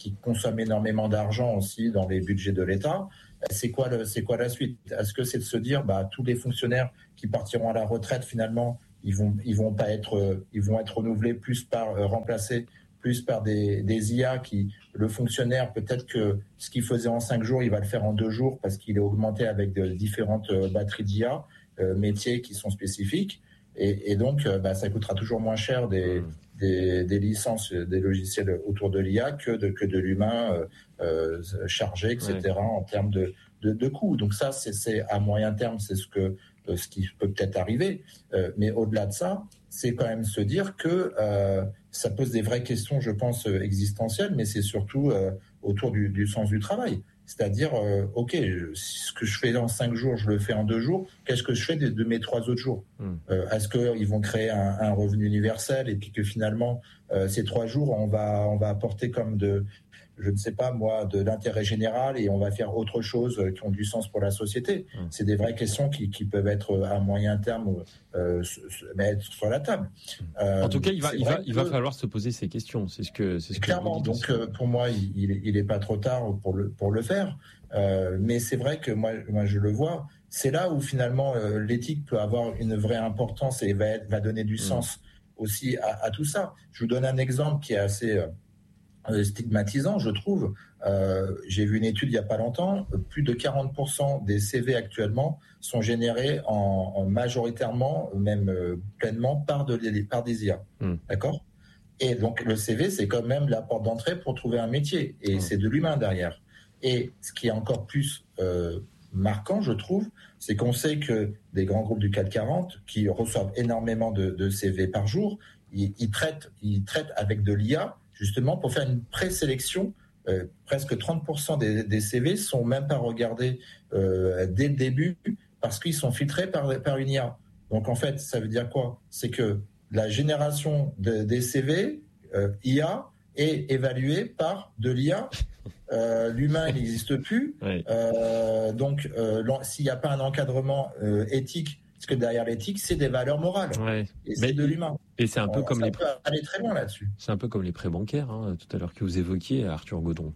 qui consomme énormément d'argent aussi dans les budgets de l'État. C'est quoi, le, c'est quoi la suite? Est-ce que c'est de se dire, bah, tous les fonctionnaires qui partiront à la retraite, finalement, ils vont, ils vont pas être, ils vont être renouvelés plus par euh, remplacés, plus par des, des I A qui, le fonctionnaire, peut-être que ce qu'il faisait en cinq jours, il va le faire en deux jours parce qu'il est augmenté avec de différentes euh, batteries d'I A, euh, métiers qui sont spécifiques. Et, et donc, euh, bah, ça coûtera toujours moins cher des, mmh. des, des licences, des logiciels autour de l'I A que de, que de l'humain euh, euh, chargé, et cetera, ouais. en termes de, de, de coûts. Donc ça, c'est, c'est à moyen terme, c'est ce que euh, ce qui peut peut-être arriver. Euh, mais au-delà de ça, c'est quand même se dire que euh, ça pose des vraies questions, je pense, euh, existentielles, mais c'est surtout euh, autour du, du sens du travail. C'est-à-dire, euh, OK, je, ce que je fais en cinq jours, je le fais en deux jours. Qu'est-ce que je fais de, de mes trois autres jours? mmh. euh, Est-ce qu'ils vont créer un, un revenu universel et puis que finalement, euh, ces trois jours, on va, on va apporter comme de, je ne sais pas moi, de l'intérêt général et on va faire autre chose qui ont du sens pour la société. Mmh. C'est des vraies questions qui, qui peuvent être à moyen terme euh, se, se mettre sur la table. Euh, en tout cas, il va, il va, il va falloir se poser ces questions. C'est ce que, c'est ce clairement. Que donc, euh, pour moi, il, il est pas trop tard pour le pour le faire. Euh, mais c'est vrai que moi, moi, je le vois. C'est là où finalement euh, l'éthique peut avoir une vraie importance et va, va donner du mmh. sens aussi à, à tout ça. Je vous donne un exemple qui est assez euh, stigmatisant, je trouve. Euh, j'ai vu une étude il y a pas longtemps. Plus de quarante pour cent des C V actuellement sont générés en, en majoritairement, même euh, pleinement par de par des I A. Mmh. D'accord. Et donc le C V, c'est quand même la porte d'entrée pour trouver un métier. Et mmh. c'est de l'humain derrière. Et ce qui est encore plus euh, marquant, je trouve, c'est qu'on sait que des grands groupes du C A C quarante qui reçoivent énormément de, de C V par jour, ils, ils traitent, ils traitent avec de l'I A justement pour faire une présélection. Euh, presque trente pour cent des, des C V sont même pas regardés euh, dès le début parce qu'ils sont filtrés par, par une I A. Donc en fait, ça veut dire quoi? C'est que la génération de, des C V euh, I A est évaluée par de l'I A. Euh, l'humain, il n'existe plus. Oui. Euh, donc, euh, s'il n'y a pas un encadrement euh, éthique, parce que derrière l'éthique, c'est des valeurs morales. Ouais. Et c'est Mais, de l'humain. Et c'est un peu On, comme ça les. peut aller très loin là-dessus. C'est un peu comme les prêts bancaires, hein, tout à l'heure que vous évoquiez, Arthur Gaudron.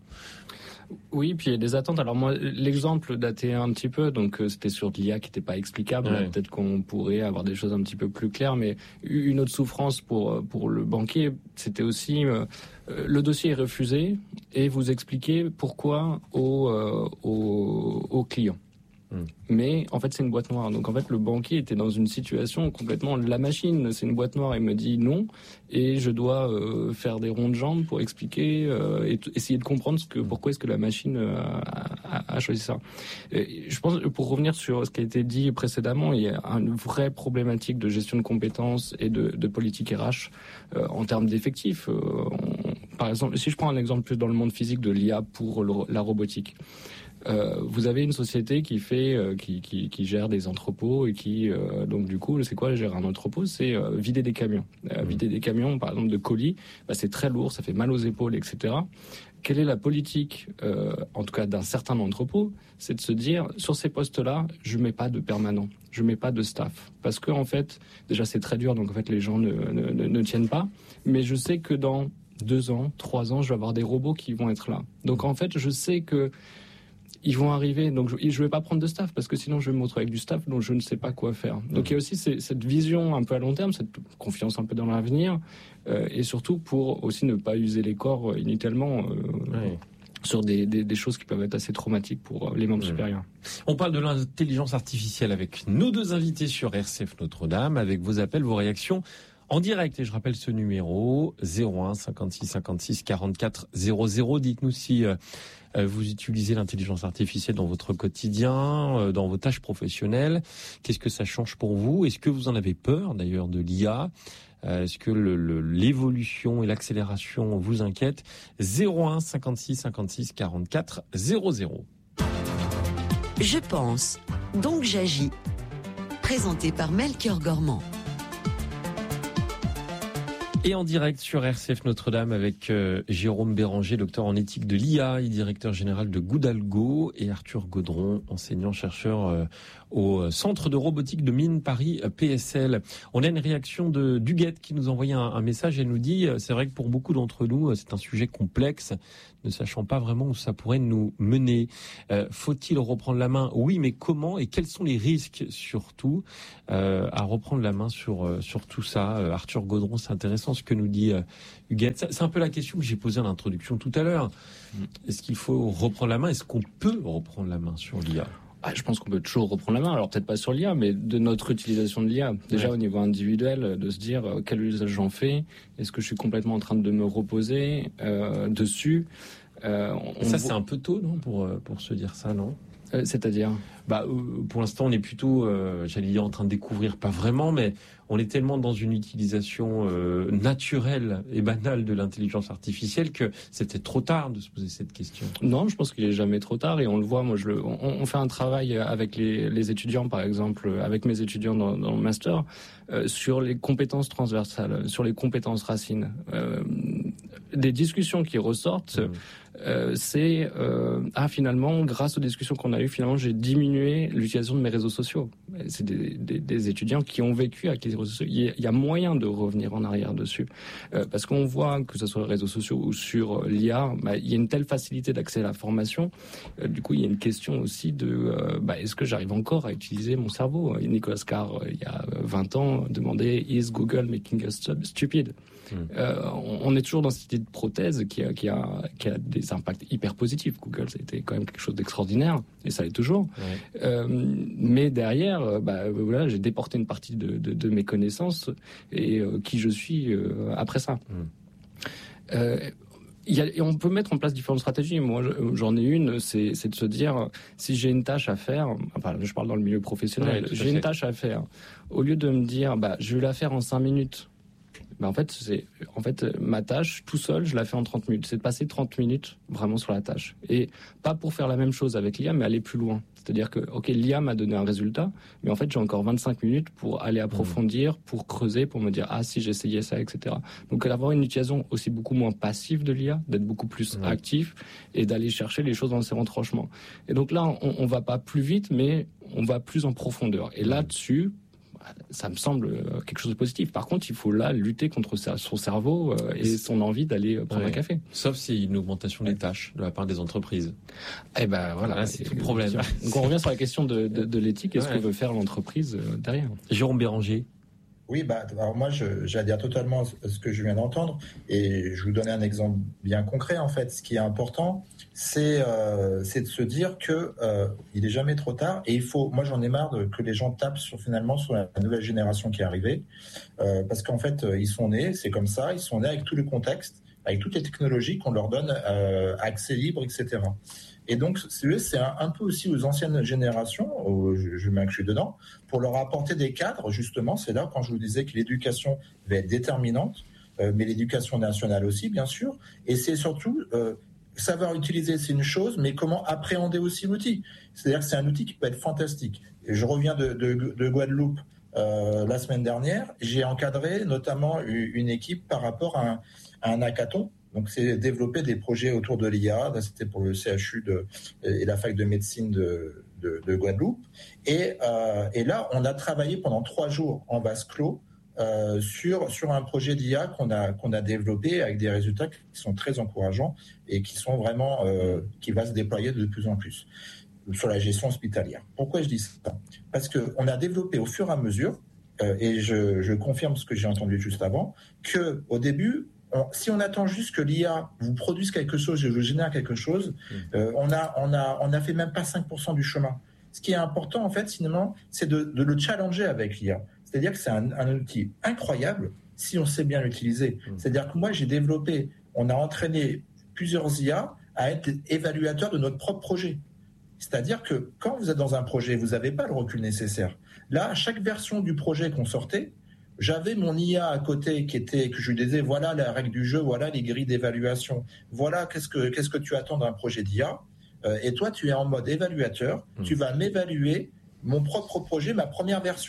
Oui, puis il y a des attentes. Alors moi, l'exemple datait un petit peu, donc euh, c'était sur de l'I A qui n'était pas explicable. Ouais. Peut-être qu'on pourrait avoir des choses un petit peu plus claires, mais une autre souffrance pour pour le banquier, c'était aussi euh, le dossier est refusé et vous expliquez pourquoi au euh, au, au client. Mais en fait c'est une boîte noire, donc en fait le banquier était dans une situation complètement la machine, c'est une boîte noire, il me dit non et je dois euh, faire des ronds de jambes pour expliquer euh, et t- essayer de comprendre ce que pourquoi est-ce que la machine euh, a, a choisi ça. Et je pense, pour revenir sur ce qui a été dit précédemment, il y a une vraie problématique de gestion de compétences et de, de politique R H euh, en termes d'effectifs. Euh, on, par exemple, si je prends un exemple plus dans le monde physique de l'I A pour le, la robotique. Euh, vous avez une société qui fait, euh, qui, qui, qui gère des entrepôts et qui, euh, donc du coup, c'est quoi gérer un entrepôt? C'est euh, vider des camions. Euh, mmh. Vider des camions, par exemple, de colis, bah, c'est très lourd, ça fait mal aux épaules, et cetera. Quelle est la politique, euh, en tout cas d'un certain entrepôt? C'est de se dire, sur ces postes-là, je mets pas de permanent, je mets pas de staff, parce que en fait, déjà c'est très dur, donc en fait les gens ne, ne, ne, ne tiennent pas. Mais je sais que dans deux ans, trois ans, je vais avoir des robots qui vont être là. Donc en fait, je sais que ils vont arriver, donc je ne vais pas prendre de staff parce que sinon je vais me retrouver avec du staff dont je ne sais pas quoi faire. Donc mmh. il y a aussi ces, cette vision un peu à long terme, cette confiance un peu dans l'avenir, euh, et surtout pour aussi ne pas user les corps inutilement euh, oui. sur des, des, des choses qui peuvent être assez traumatiques pour les membres mmh. supérieurs. On parle de l'intelligence artificielle avec nos deux invités sur R C F Notre-Dame, avec vos appels, vos réactions en direct. Et je rappelle ce numéro zéro un cinquante-six cinquante-six quarante-quatre zéro zéro. Dites-nous si euh, vous utilisez l'intelligence artificielle dans votre quotidien, euh, dans vos tâches professionnelles. Qu'est-ce que ça change pour vous? Est-ce que vous en avez peur d'ailleurs de l'I A? euh, Est-ce que le, le, l'évolution et l'accélération vous inquiètent? Zéro un cinquante-six cinquante-six quarante-quatre zéro zéro. Je pense, donc j'agis. Présenté par Melchior Gormand. Et en direct sur R C F Notre-Dame avec euh, Jérôme Béranger, docteur en éthique de l'I A et directeur général de Goudalgo, et Arthur Gaudron, enseignant-chercheur euh, au Centre de robotique de Mines Paris P S L. On a une réaction de d'Huguette qui nous envoyait un, un message. Elle nous dit, c'est vrai que pour beaucoup d'entre nous, c'est un sujet complexe, ne sachant pas vraiment où ça pourrait nous mener. Euh, faut-il reprendre la main ? Oui, mais comment et quels sont les risques surtout euh, à reprendre la main sur, euh, sur tout ça ? euh, Arthur Gaudron, c'est intéressant ce que nous dit euh, Huguette. C'est un peu la question que j'ai posée en introduction tout à l'heure. Est-ce qu'il faut reprendre la main ? Est-ce qu'on peut reprendre la main sur l'I A ? Ah, je pense qu'on peut toujours reprendre la main, alors peut-être pas sur l'I A, mais de notre utilisation de l'I A. Déjà ouais. Au niveau individuel, de se dire euh, quel usage j'en fais, est-ce que je suis complètement en train de me reposer euh, dessus euh, on Ça, vo- c'est un peu tôt, non, pour, pour se dire ça, non ? euh, C'est-à-dire bah, euh, pour l'instant, on est plutôt, euh, j'allais dire, en train de découvrir, pas vraiment, mais on est tellement dans une utilisation euh, naturelle et banale de l'intelligence artificielle que c'est peut-être trop tard de se poser cette question. Non, je pense qu'il est jamais trop tard et on le voit. Moi, je le, on, on fait un travail avec les, les étudiants, par exemple, avec mes étudiants dans, dans le master, euh, sur les compétences transversales, sur les compétences racines. Euh, des discussions qui ressortent, mmh. euh, c'est euh, ah finalement, grâce aux discussions qu'on a eues, finalement, j'ai diminué l'utilisation de mes réseaux sociaux. C'est des, des, des étudiants qui ont vécu avec les réseaux sociaux. Il y a moyen de revenir en arrière dessus, euh, parce qu'on voit que ce soit les réseaux sociaux ou sur l'I A, bah, il y a une telle facilité d'accès à la formation. Euh, du coup, il y a une question aussi de euh, bah, est-ce que j'arrive encore à utiliser mon cerveau ? Nicolas Carr, euh, il y a vingt ans, demandait Is Google making us stupid ? Mmh. Euh, on est toujours dans cette idée de prothèse qui a, qui a, qui a des impacts hyper positifs. Google, ça a été quand même quelque chose d'extraordinaire, et ça l'est toujours. Ouais. Euh, mais derrière, bah, voilà, j'ai déporté une partie de, de, de mes connaissances et euh, qui je suis euh, après ça. Mmh. Euh, Il y a, et on peut mettre en place différentes stratégies. Moi, j'en ai une, c'est, c'est de se dire, si j'ai une tâche à faire, enfin, je parle dans le milieu professionnel, ouais, j'ai une tâche à faire, au lieu de me dire, bah, je vais la faire en cinq minutes, bah, en fait, c'est, en fait, ma tâche, tout seul, je la fais en trente minutes. C'est de passer trente minutes vraiment sur la tâche. Et pas pour faire la même chose avec l'I A, mais aller plus loin. C'est-à-dire que, ok, l'I A m'a donné un résultat, mais en fait, j'ai encore vingt-cinq minutes pour aller approfondir, pour creuser, pour me dire, ah, si j'essayais ça, et cetera. Donc, avoir une utilisation aussi beaucoup moins passive de l'I A, d'être beaucoup plus ouais. actif et d'aller chercher les choses dans ses retranchements. Et donc là, on, on va pas plus vite, mais on va plus en profondeur. Et là-dessus, ça me semble quelque chose de positif. Par contre, il faut là lutter contre son cerveau et son envie d'aller prendre ouais. un café. Sauf s'il y a une augmentation des tâches de la part des entreprises. Eh ben voilà, là, c'est tout le problème. Donc on revient sur la question de, de, de l'éthique et ouais. ce que veut faire l'entreprise derrière. Jérôme Béranger. Oui, bah, alors moi, je, j'adhère totalement ce que je viens d'entendre, et je vous donner un exemple bien concret. En fait, ce qui est important, c'est, euh, c'est de se dire que euh, il est jamais trop tard, et il faut. Moi, j'en ai marre de, que les gens tapent sur finalement sur la nouvelle génération qui est arrivée, euh, parce qu'en fait, ils sont nés, c'est comme ça, ils sont nés avec tout le contexte, avec toutes les technologies qu'on leur donne euh, accès libre, et cetera. Et donc, c'est un, un peu aussi aux anciennes générations, je, je m'inclus dedans, pour leur apporter des cadres, justement. C'est là quand je vous disais que l'éducation va être déterminante, euh, mais l'éducation nationale aussi, bien sûr. Et c'est surtout, euh, savoir utiliser, c'est une chose, mais comment appréhender aussi l'outil. C'est-à-dire que c'est un outil qui peut être fantastique. Et je reviens de, de, de Guadeloupe euh, la semaine dernière. J'ai encadré notamment une équipe par rapport à un, à un hackathon. Donc, c'est développer des projets autour de l'I A. Là, c'était pour le C H U de, et la fac de médecine de, de, de Guadeloupe. Et, euh, et là, on a travaillé pendant trois jours en vase clos euh, sur, sur un projet d'I A qu'on a, qu'on a développé avec des résultats qui sont très encourageants et qui sont vraiment, euh, qui va se déployer de plus en plus sur la gestion hospitalière. Pourquoi je dis ça ? Parce qu'on a développé au fur et à mesure, euh, et je, je confirme ce que j'ai entendu juste avant, qu'au début, On, si on attend juste que l'I A vous produise quelque chose et vous génère quelque chose, mmh. euh, on a, on a, on a fait même pas cinq pour cent du chemin. Ce qui est important, en fait, finalement, c'est de, de le challenger avec l'I A. C'est-à-dire que c'est un, un outil incroyable si on sait bien l'utiliser. Mmh. C'est-à-dire que moi, j'ai développé, on a entraîné plusieurs I A à être évaluateurs de notre propre projet. C'est-à-dire que quand vous êtes dans un projet, vous n'avez pas le recul nécessaire. Là, à chaque version du projet qu'on sortait, j'avais mon I A à côté qui était, que je lui disais, voilà la règle du jeu, voilà les grilles d'évaluation, voilà qu'est-ce que, qu'est-ce que tu attends d'un projet d'I A. Euh, et toi, tu es en mode évaluateur, mmh. tu vas m'évaluer mon propre projet, ma première version.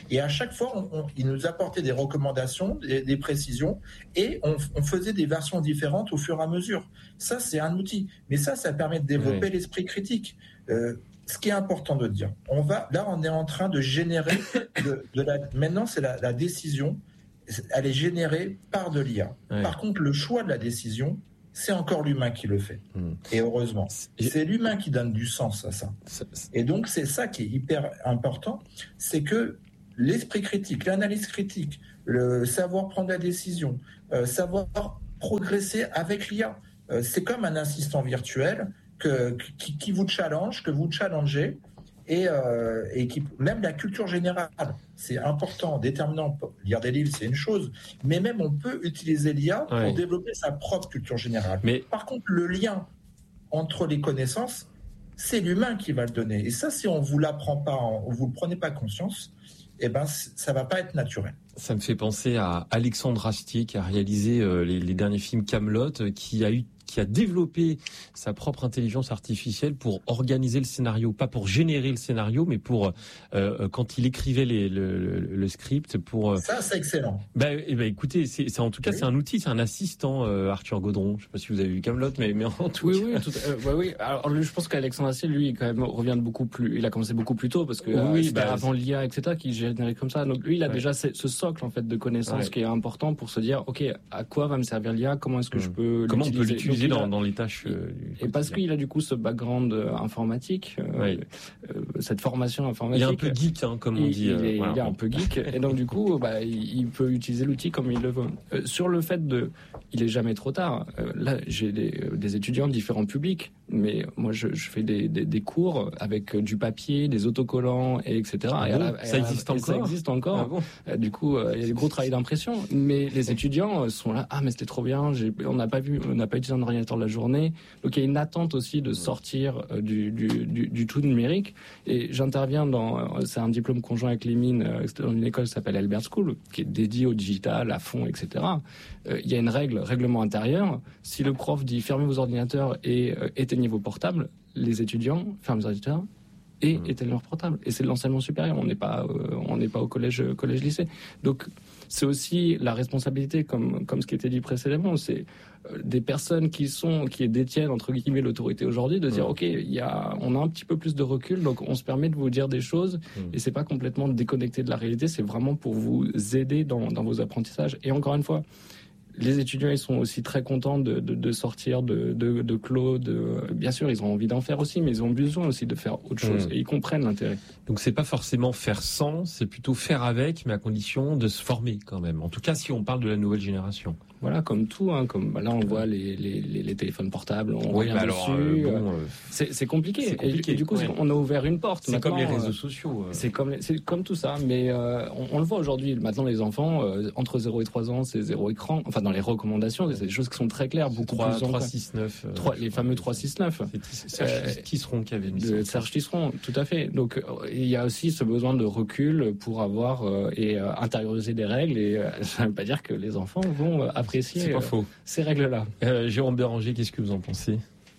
Et à chaque fois, on, on, il nous apportait des recommandations, des, des précisions, et on, on faisait des versions différentes au fur et à mesure. Ça, c'est un outil. Mais ça, ça permet de développer oui. l'esprit critique. Euh, ce qui est important de dire, on va, là, on est en train de générer, de, de la, maintenant, c'est la, la décision, elle est générée par de l'I A. Oui. Par contre, le choix de la décision, c'est encore l'humain qui le fait. Mmh. Et heureusement. C'est l'humain qui donne du sens à ça. Et donc, c'est ça qui est hyper important, c'est que l'esprit critique, l'analyse critique, le savoir prendre la décision, euh, savoir progresser avec l'I A, euh, c'est comme un assistant virtuel que, qui, qui vous challenge, que vous challengez, et, euh, et qui, même la culture générale, c'est important, déterminant. Lire des livres, c'est une chose, mais même on peut utiliser l'I A pour ouais. développer sa propre culture générale. Mais par contre, le lien entre les connaissances, c'est l'humain qui va le donner. Et ça, si on vous l'apprend pas, on vous le prenez pas conscience, eh ben, ça va pas être naturel. Ça me fait penser à Alexandre Astier qui a réalisé euh, les, les derniers films Kaamelott, euh, qui a eu qui a développé sa propre intelligence artificielle pour organiser le scénario, pas pour générer le scénario, mais pour euh, quand il écrivait les, le, le, le script pour. Euh... Ça, c'est excellent. Bah, eh ben, écoutez, c'est, c'est en tout cas oui. c'est un outil, c'est un assistant, euh, Arthur Gaudron. Je sais pas si vous avez vu Kaamelott, mais mais en tout oui, cas. Oui, tout, euh, ouais, oui. Alors je pense qu'Alexandre Astier, lui, quand même revient de beaucoup plus. Il a commencé beaucoup plus tôt parce que oui, euh, c'était bah, avant l'I A, et cetera, qui générait comme ça. Donc lui, il a ouais. déjà ce, ce socle en fait de connaissances ouais. qui est important pour se dire, ok, à quoi va me servir l'I A, comment est-ce que mmh. je peux comment l'utiliser. on peut l'utiliser dans, dans les tâches. Et parce qu'il a du coup ce background informatique, euh, oui. euh, cette formation informatique. Il est un peu geek, hein, comme on il, dit. Il, euh, est, voilà. il est un peu geek, et donc du coup, bah, il, il peut utiliser l'outil comme il le veut. Euh, sur le fait de, il est jamais trop tard. Euh, là, j'ai des, des étudiants de différents publics, mais moi, je, je fais des, des, des cours avec du papier, des autocollants, et etc. Ah et bon, la, ça, existe et encore ça existe encore. Ah bon euh, du coup, euh, il y a des gros travail d'impression, mais les étudiants sont là. Ah, mais c'était trop bien. J'ai, on n'a pas vu, on n'a pas utilisé un ordinateur de la journée. Donc il y a une attente aussi de sortir euh, du, du, du, du tout numérique. Et j'interviens dans, euh, c'est un diplôme conjoint avec les mines, euh, dans une école qui s'appelle Albert School, qui est dédiée au digital, à fond, et cetera. Euh, il y a une règle, règlement intérieur. Si le prof dit fermez vos ordinateurs et euh, éteignez vos portables, les étudiants ferment les ordinateurs et mmh. éteignent leurs portables. Et c'est de l'enseignement supérieur. On n'est pas, euh, on n'est pas au collège, collège, lycée. Donc c'est aussi la responsabilité, comme comme ce qui était dit précédemment, c'est des personnes qui sont qui détiennent entre guillemets l'autorité aujourd'hui de dire ouais. ok, il y a on a un petit peu plus de recul, donc on se permet de vous dire des choses mmh. et c'est pas complètement déconnecté de la réalité, c'est vraiment pour vous aider dans dans vos apprentissages. Et encore une fois, les étudiants, ils sont aussi très contents de, de, de sortir de, de, de clos. De... Bien sûr, ils ont envie d'en faire aussi, mais ils ont besoin aussi de faire autre chose. Mmh. Et ils comprennent l'intérêt. Donc, c'est pas forcément faire sans, c'est plutôt faire avec, mais à condition de se former quand même. En tout cas, si on parle de la nouvelle génération. Voilà, comme tout. Hein, comme bah là, on voit les, les, les, les téléphones portables. On oui, revient bah dessus. Alors, euh, bon, euh, c'est, c'est compliqué. C'est compliqué. Et, et du coup, ouais. on a ouvert une porte. C'est maintenant, comme les réseaux euh, sociaux. Euh. C'est comme, c'est comme tout ça. Mais euh, on, on le voit aujourd'hui. Maintenant, les enfants euh, entre zéro et trois ans, c'est zéro écran. Enfin, dans les recommandations. C'est des choses qui sont très claires, beaucoup trois, plus trois, six, neuf, euh, les fameux trois six neuf. C'est Serge Tisseron qui avait mis ça. Serge Tisseron, tout à fait. Donc il y a aussi ce besoin de recul pour avoir euh, et euh, intérioriser des règles. Et euh, ça ne veut pas dire que les enfants vont euh, apprécier C'est pas euh, faux. ces règles-là. Euh, Jérôme Béranger, qu'est-ce que vous en pensez ?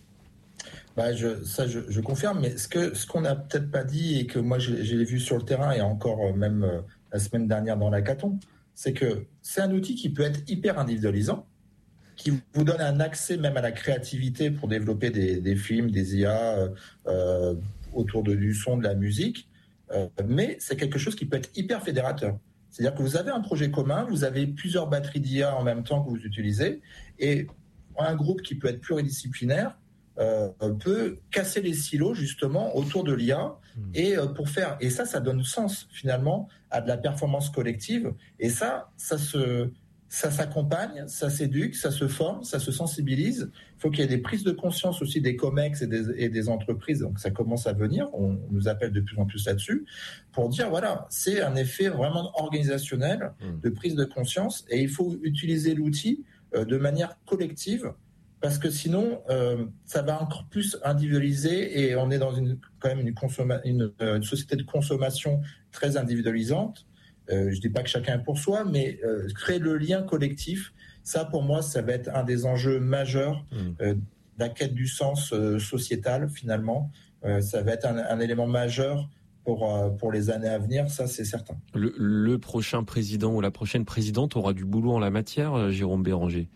Bah, je, ça, je, je confirme. Mais ce que ce qu'on n'a peut-être pas dit et que moi je, je l'ai vu sur le terrain et encore euh, même euh, la semaine dernière dans l'hackathon, c'est que c'est un outil qui peut être hyper individualisant, qui vous donne un accès même à la créativité pour développer des, des films, des I A euh, autour de, du son, de la musique. Euh, mais c'est quelque chose qui peut être hyper fédérateur. C'est-à-dire que vous avez un projet commun, vous avez plusieurs batteries d'I A en même temps que vous utilisez, et un groupe qui peut être pluridisciplinaire euh, peut casser les silos justement autour de l'I A et euh, pour faire. Et ça, ça donne sens finalement à de la performance collective. Et ça, ça se Ça s'accompagne, ça s'éduque, ça se forme, ça se sensibilise. Il faut qu'il y ait des prises de conscience aussi des COMEX et des, et des entreprises. Donc ça commence à venir. On nous appelle de plus en plus là-dessus pour dire voilà, c'est un effet vraiment organisationnel de prise de conscience et il faut utiliser l'outil euh, de manière collective parce que sinon euh, ça va encore plus individualiser et on est dans une quand même une, consomma- une, une société de consommation très individualisante. Euh, je dis pas que chacun est pour soi, mais euh, créer le lien collectif, ça pour moi, ça va être un des enjeux majeurs euh, de la quête du sens euh, sociétal finalement. Euh, ça va être un, un élément majeur pour, euh, pour les années à venir, ça c'est certain. Le, le prochain président ou la prochaine présidente aura du boulot en la matière, Jérôme Béranger.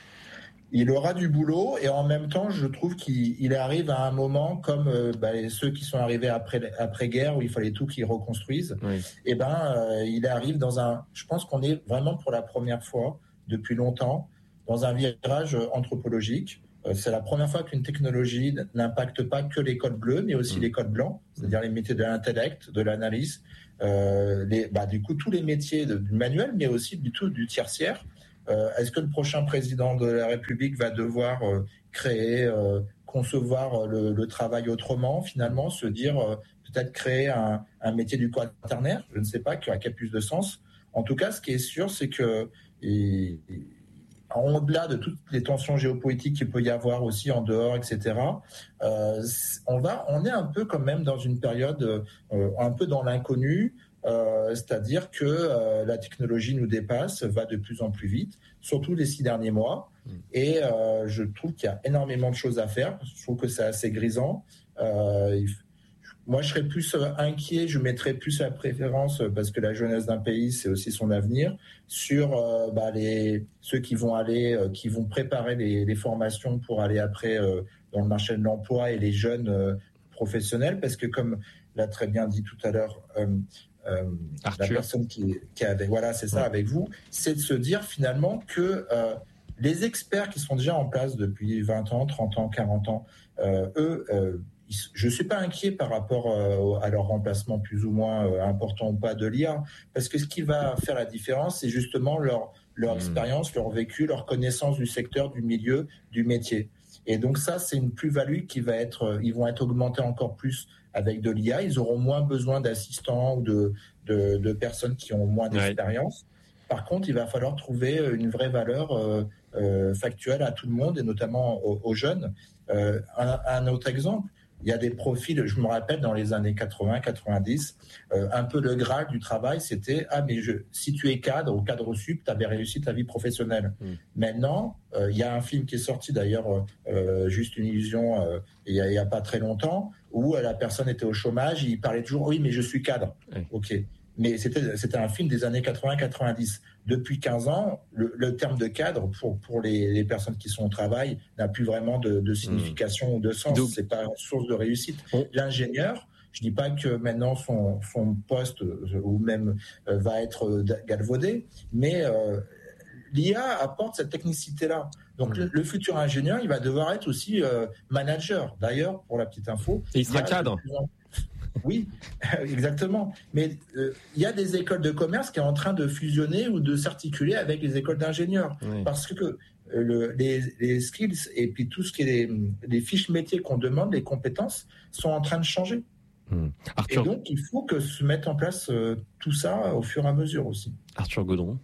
Il aura du boulot et en même temps, je trouve qu'il il arrive à un moment comme euh, bah, ceux qui sont arrivés après après guerre où il fallait tout qu'ils reconstruisent. Oui. Et ben, euh, il arrive dans un. Je pense qu'on est vraiment pour la première fois depuis longtemps dans un virage anthropologique. Euh, c'est la première fois qu'une technologie n'impacte pas que les codes bleus, mais aussi mmh. les codes blancs, c'est-à-dire les métiers de l'intellect, de l'analyse, euh, les, bah, du coup tous les métiers de, du manuel, mais aussi du tout du tertiaire. Euh, est-ce que le prochain président de la République va devoir euh, créer, euh, concevoir le, le travail autrement, finalement, se dire euh, peut-être créer un, un métier du quaternaire? Je ne sais pas, qui a plus de sens. En tout cas, ce qui est sûr, c'est que et, et, au-delà de toutes les tensions géopolitiques qu'il peut y avoir aussi en dehors, et cetera, euh, on va, on est un peu quand même dans une période euh, un peu dans l'inconnu. Euh, c'est-à-dire que euh, la technologie nous dépasse, va de plus en plus vite, surtout les six derniers mois. Mmh. Et euh, je trouve qu'il y a énormément de choses à faire. Je trouve que c'est assez grisant. Euh, il, moi, je serais plus inquiet, je mettrais plus la préférence, parce que la jeunesse d'un pays, c'est aussi son avenir, sur euh, bah, les, ceux qui vont aller, euh, qui vont préparer les, les formations pour aller après euh, dans le marché de l'emploi et les jeunes euh, professionnels, parce que comme l'a très bien dit tout à l'heure, euh, Euh, la personne qui, qui avait, voilà, c'est ça, ouais. avec vous, c'est de se dire finalement que euh, les experts qui sont déjà en place depuis vingt ans, trente ans, quarante ans, euh, eux, euh, ils, je suis pas inquiet par rapport euh, à leur remplacement plus ou moins euh, important ou pas de l'I A, parce que ce qui va faire la différence, c'est justement leur, leur mmh. expérience, leur vécu, leur connaissance du secteur, du milieu, du métier. Et donc ça, c'est une plus-value qui va être, ils vont être augmentés encore plus avec de l'I A. Ils auront moins besoin d'assistants ou de, de, de personnes qui ont moins d'expérience. Ouais. Par contre, il va falloir trouver une vraie valeur euh, euh, factuelle à tout le monde et notamment aux, aux jeunes. Euh, un, un autre exemple, il y a des profils, je me rappelle dans les années quatre-vingts quatre-vingt-dix, euh, un peu le graal du travail, c'était « Ah, mais je, si tu es cadre ou cadre sup, tu avais réussi ta vie professionnelle. Mmh. » Maintenant, euh, il y a un film qui est sorti d'ailleurs, euh, Juste une illusion, euh, il n'y a, a pas très longtemps, où la personne était au chômage, il parlait toujours « Oui, mais je suis cadre. Mmh. » Ok. Mais c'était, c'était un film des années quatre-vingts quatre-vingt-dix. Depuis quinze ans, le, le terme de cadre pour, pour les, les personnes qui sont au travail n'a plus vraiment de, de signification mmh. ou de sens. Donc, c'est pas une source de réussite. Mmh. L'ingénieur, je dis pas que maintenant son, son poste ou même euh, va être galvaudé, mais euh, l'I A apporte cette technicité-là. Donc mmh. le, le futur ingénieur, il va devoir être aussi euh, manager. D'ailleurs, pour la petite info, et il sera il cadre. Oui, exactement. Mais euh, il y a des écoles de commerce qui sont en train de fusionner ou de s'articuler avec les écoles d'ingénieurs. Oui. Parce que euh, le, les, les skills et puis tout ce qui est les, les fiches métiers qu'on demande, les compétences, sont en train de changer. Mmh. Arthur... Et donc, il faut que se mette en place euh, tout ça au fur et à mesure aussi. Arthur Gaudron.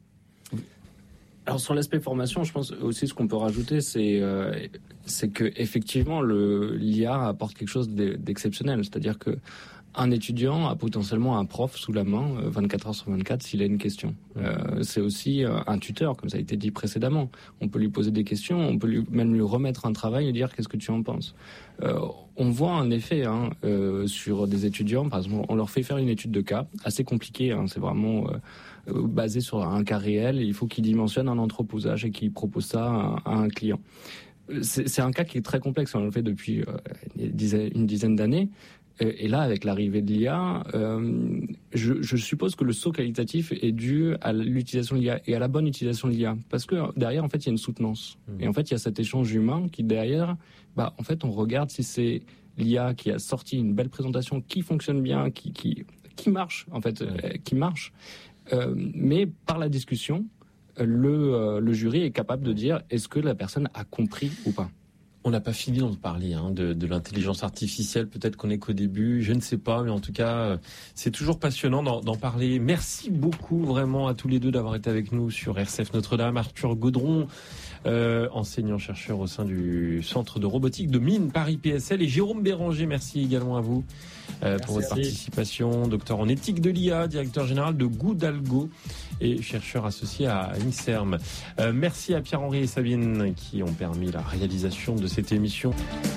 Alors sur l'aspect formation, je pense aussi ce qu'on peut rajouter, c'est euh, c'est que effectivement le l'I A apporte quelque chose d'exceptionnel, c'est-à-dire que un étudiant a potentiellement un prof sous la main vingt-quatre heures sur vingt-quatre s'il a une question. Euh, c'est aussi un tuteur, comme ça a été dit précédemment. On peut lui poser des questions, on peut lui, même lui remettre un travail et dire qu'est-ce que tu en penses. Euh, on voit un effet hein, euh, sur des étudiants, par exemple, on leur fait faire une étude de cas, assez compliquée, hein, c'est vraiment euh, basé sur un cas réel, et il faut qu'il dimensionne un entreposage et qu'il propose ça à, à un client. C'est, c'est un cas qui est très complexe, on le fait depuis euh, une dizaine, une dizaine d'années. Et là, avec l'arrivée de l'I A, euh, je, je suppose que le saut qualitatif est dû à l'utilisation de l'I A et à la bonne utilisation de l'I A. Parce que derrière, en fait, il y a une soutenance. Mmh. Et en fait, il y a cet échange humain qui, derrière, bah, en fait, on regarde si c'est l'I A qui a sorti une belle présentation, qui fonctionne bien, qui, qui, qui marche, en fait, mmh. euh, qui marche. Euh, mais par la discussion, le, euh, le jury est capable de dire est-ce que la personne a compris ou pas. On n'a pas fini d'en parler hein, de, de l'intelligence artificielle. Peut-être qu'on n'est qu'au début, je ne sais pas, mais en tout cas, c'est toujours passionnant d'en, d'en parler. Merci beaucoup vraiment à tous les deux d'avoir été avec nous sur R C F Notre-Dame. Arthur Gaudron, euh, enseignant-chercheur au sein du Centre de robotique de Mines Paris P S L, et Jérôme Béranger, merci également à vous euh, pour votre participation. Docteur en éthique de l'I A, directeur général de Goudalgo et chercheur associé à INSERM. Euh, merci à Pierre-Henri et Sabine qui ont permis la réalisation de cette émission.